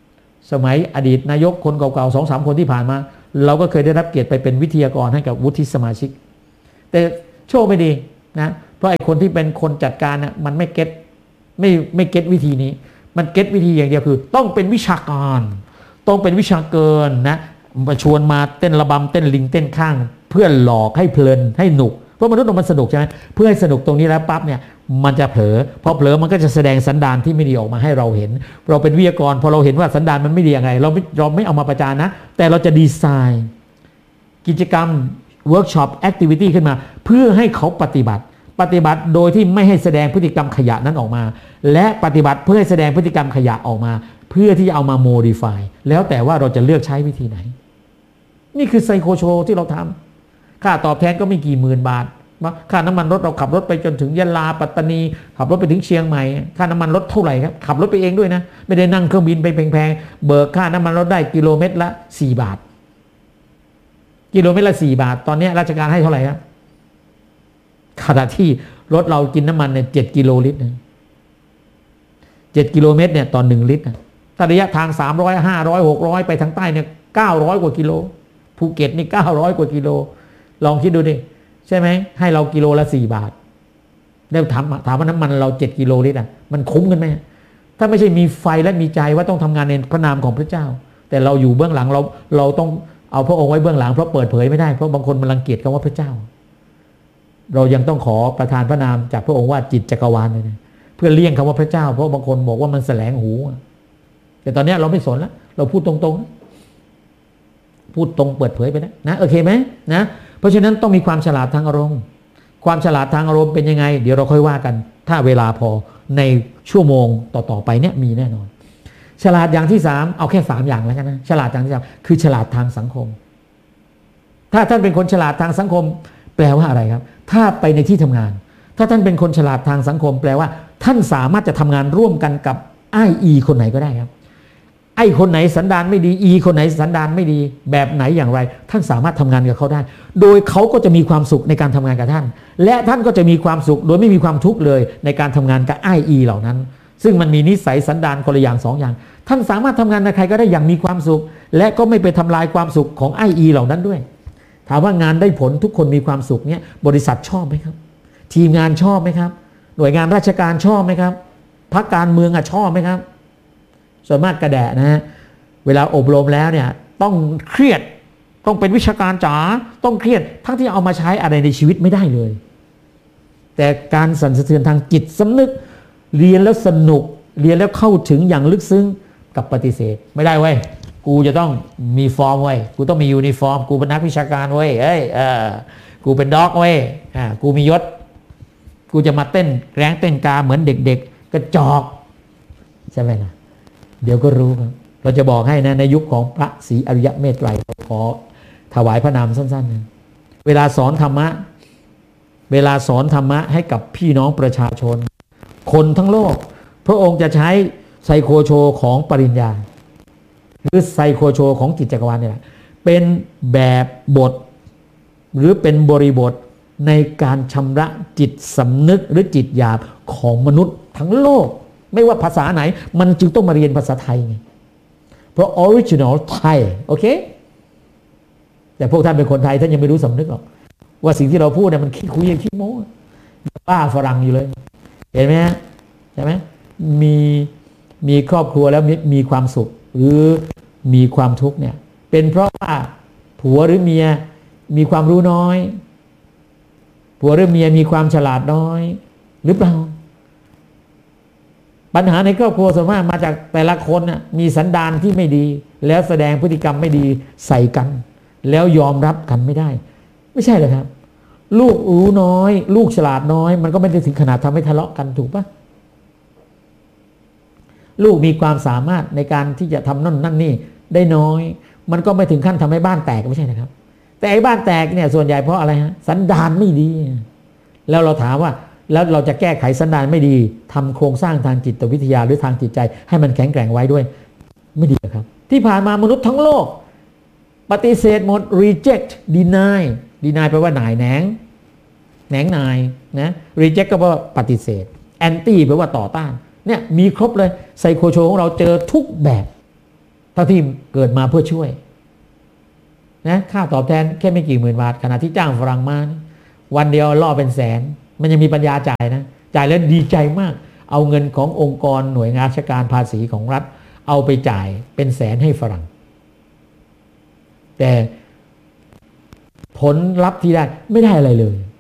สมัยอดีตนายกคนเก่าๆสองสามคนที่ผ่านมาเราก็เคยได้รับเกียรติไปเป็นวิทยากรให้กับวุฒิสมาชิกแต่โชคไม่ดีนะเพราะไอ้คนที่เป็นคนจัดการน่ะมันไม่เก็ตไม่ไม่เก็ตวิธีนี้มันเก็ตวิธีอย่างเดียวคือต้องเป็นวิชาการต้องเป็นวิชาเกินนะมาชวนมาเต้นระบำเต้นลิงเต้นข้างเพื่อหลอกให้เพลินให้หนุกเพราะมนุษย์มันสนุกใช่ไหมเพื่อให้สนุกตรงนี้แล้วปั๊บเนี่ยมันจะเผลอพอเผลอมันก็จะแสดงสันดานที่ไม่ดีออกมาให้เราเห็นเราเป็นวิทยากรพอเราเห็นว่าสันดานมันไม่ดียังไงเราไม่เราไม่เอามาประจานนะแต่เราจะดีไซน์กิจกรรมเวิร์กช็อปแอคทิวิตี้ขึ้นมาเพื่อให้เขาปฏิบัติปฏิบัติโดยที่ไม่ให้แสดงพฤติกรรมขยะนั้นออกมาและปฏิบัติเพื่อให้แสดงพฤติกรรมขยะออกมาเพื่อที่จะเอามาโมดิฟายแล้วแต่ว่าเราจะเลือกใช้วิธีไหนนี่คือไซโคโชที่เราทำค่าตอบแทนก็ไม่กี่หมื่นบาทค่าน้ำมันรถเราขับรถไปจนถึงยะลาปัตตานีขับรถไปถึงเชียงใหม่ค่าน้ำมันรถเท่าไหร่ครับขับรถไปเองด้วยนะไม่ได้นั่งเครื่องบินไปแพงๆเบิกค่าน้ำมันรถได้กิโลเมตรละสี่บาทกิโลเมตรละสี่บาทตอนนี้ราชการให้เท่าไหร่ครับขณะที่รถเรากินน้ำมันเนี่ยเจ็ดกิโลลิตรนะเจ็ดกิโลเมตรเนี่ยต่อหนึ่งลิตรนะถ้าระยะทางสามร้อย ห้าร้อย หกร้อยไปทางใต้เนี่ยเก้าร้อยกว่ากิโลภูเก็ตนี่เก้าร้อยกว่ากิโลลองคิดดูดิใช่ไหมให้เรากิโลละสี่บาทแล้วถามถามว่าน้ำมันเราเจ็ดกิโลลิตรอ่ะมันคุ้มกันไหมถ้าไม่ใช่มีไฟและมีใจว่าต้องทำงานในพระนามของพระเจ้าแต่เราอยู่เบื้องหลังเราเราต้องเอาพระองค์ไว้เบื้องหลังเพราะเปิดเผยไม่ได้เพราะบางคนมันรังเกียจคำว่าพระเจ้าเรายังต้องขอประทานพระนามจากพระองค์ว่าจิตจักรวาลเลยนะเพื่อเลี่ยงคำว่าพระเจ้าเพราะบางคนบอกว่ามันแสลงหูแต่ตอนนี้เราไม่สนแล้วเราพูดตรงๆพูดตรงเปิดเผยไปนะนะโอเคไหมนะเพราะฉะนั้นต้องมีความฉลาดทางอารมณ์ความฉลาดทางอารมณ์เป็นยังไงเดี๋ยวเราค่อยว่ากันถ้าเวลาพอในชั่วโมงต่อๆไปเนี่ยมีแน่นอนฉลาดอย่างที่สามเอาแค่สามอย่างแล้วกันนะฉลาดอย่างที่สามคือฉลาดทางสังคมถ้าท่านเป็นคนฉลาดทางสังคมแปลว่าอะไรครับถ้าไปในที่ทำงานถ้าท่านเป็นคนฉลาดทางสังคมแปลว่าท่านสามารถจะทำงานร่วมกันกับไอ้อีคนไหนก็ได้ครับไอ้คนไหนสันดานไม่ดีอีคนไหนสันดานไม่ดีแบบไหนอย่างไรท่านสามารถทำงานกับเขาได้โดยเขาก็จะมีความสุขในการทำงานกับท่านและท่านก็จะมีความสุขโดยไม่มีความทุกข์เลยในการทำงานกับไอ้อีเหล่านั้นซึ่งมันมีนิสัยสันดานคนละอย่างสองอย่างท่านสามารถทำงานกับใครก็ได้อย่างมีความสุขและก็ไม่ไปทำลายความสุขของไอ้อีเหล่านั้นด้วยถามว่างานได้ผลทุกคนมีความสุขเนี่ยบริษัทชอบไหมครับทีมงานชอบไหมครับหน่วยงานราชการชอบไหมครับพรรคการเมืองอะชอบไหมครับส่วนมากกระแดะนะฮะเวลาอบรมแล้วเนี่ยต้องเครียดต้องเป็นวิชาการจ๋าต้องเครียดทั้งที่เอามาใช้อะไรในชีวิตไม่ได้เลยแต่การสั่นสะเทือนทางจิตสำนึกเรียนแล้วสนุกเรียนแล้วเข้าถึงอย่างลึกซึ้งกับปฏิเสธไม่ได้เว้ยกูจะต้องมีฟอร์มเว้ยกูต้องมียูนิฟอร์มกูเป็นนักวิชาการเว้ยเอ้ยเออกูเป็นด็อกเว้ยอ่ากูมียศกูจะมาเต้นแรงเต้นกาเหมือนเด็กๆกระจอกใช่ไหมล่ะเดี๋ยวก็รู้ครับเราจะบอกให้นะในยุคของพระศรีอริยเมตไตรขอถวายพระนามสั้นๆนะเวลาสอนธรรมะเวลาสอนธรรมะให้กับพี่น้องประชาชนคนทั้งโลกพระองค์จะใช้ไซโคโชของปริญญาหรือไซโคโชของจิตจักรวาลเนี่ยเป็นแบบบทหรือเป็นบริบทในการชำระจิตสำนึกหรือจิตหยาบของมนุษย์ทั้งโลกไม่ว่าภาษาไหนมันจึงต้องมาเรียนภาษาไทยไงเพราะ original ไทยโอเคแต่พวกท่านเป็นคนไทยท่านยังไม่รู้สำนึกหรอกว่าสิ่งที่เราพูดเนี่ยมันคิดคุยคิดโม้บ้าฝรั่งอยู่เลยเห็นไหมฮะใช่ไหมมีมีครอบครัวแล้วมีมีความสุขหรือมีความทุกข์เนี่ยเป็นเพราะว่าผัวหรือเมียมีความรู้น้อยผัวหรือเมียมีความฉลาดน้อยหรือเปล่าปัญหาในครอบครัวส่วนมากมาจากแต่ละคนน่ะมีสันดานที่ไม่ดีแล้วแสดงพฤติกรรมไม่ดีใส่กันแล้วยอมรับกันไม่ได้ไม่ใช่เลยครับลูกรู้น้อยลูกฉลาดน้อยมันก็ไม่ได้ถึงขนาดทำให้ทะเลาะกันถูกปะลูกมีความสามารถในการที่จะทำนั่นนั่นนี่ได้น้อยมันก็ไม่ถึงขั้นทำให้บ้านแตกไม่ใช่นะครับแต่ไอ้บ้านแตกเนี่ยส่วนใหญ่เพราะอะไรฮะสันดานไม่ดีแล้วเราถามว่าแล้วเราจะแก้ไขสันดานไม่ดีทำโครงสร้างทางจิตวิทยาหรือทางจิตใจให้มันแข็งแกร่งไว้ด้วยไม่ดีครับที่ผ่านมามนุษย์ทั้งโลกปฏิเสธหมด reject deny deny แปลว่าหน่ายแหนงแหนงนายนะ reject ก็แปลว่าปฏิเสธ anti แปลว่าต่อต้านเนี่ยมีครบเลยไซโคโชของเราเจอทุกแบบเท่าที่เกิดมาเพื่อช่วยนะค่าตอบแทนแค่ไม่กี่หมื่นบาทขณะที่จ้างฝรั่งมาวันเดียวล่อเป็นแสนมันยังมีปัญญาจ่ายนะจ่ายแล้วดีใจมากเอาเงินขององค์กรหน่วยงานราชการภาษีของรัฐเอาไปจ่ายเป็นแสนให้ฝรั่งแต่ผลลัพธ์ที่ได้ไม่ได้อะไรเลย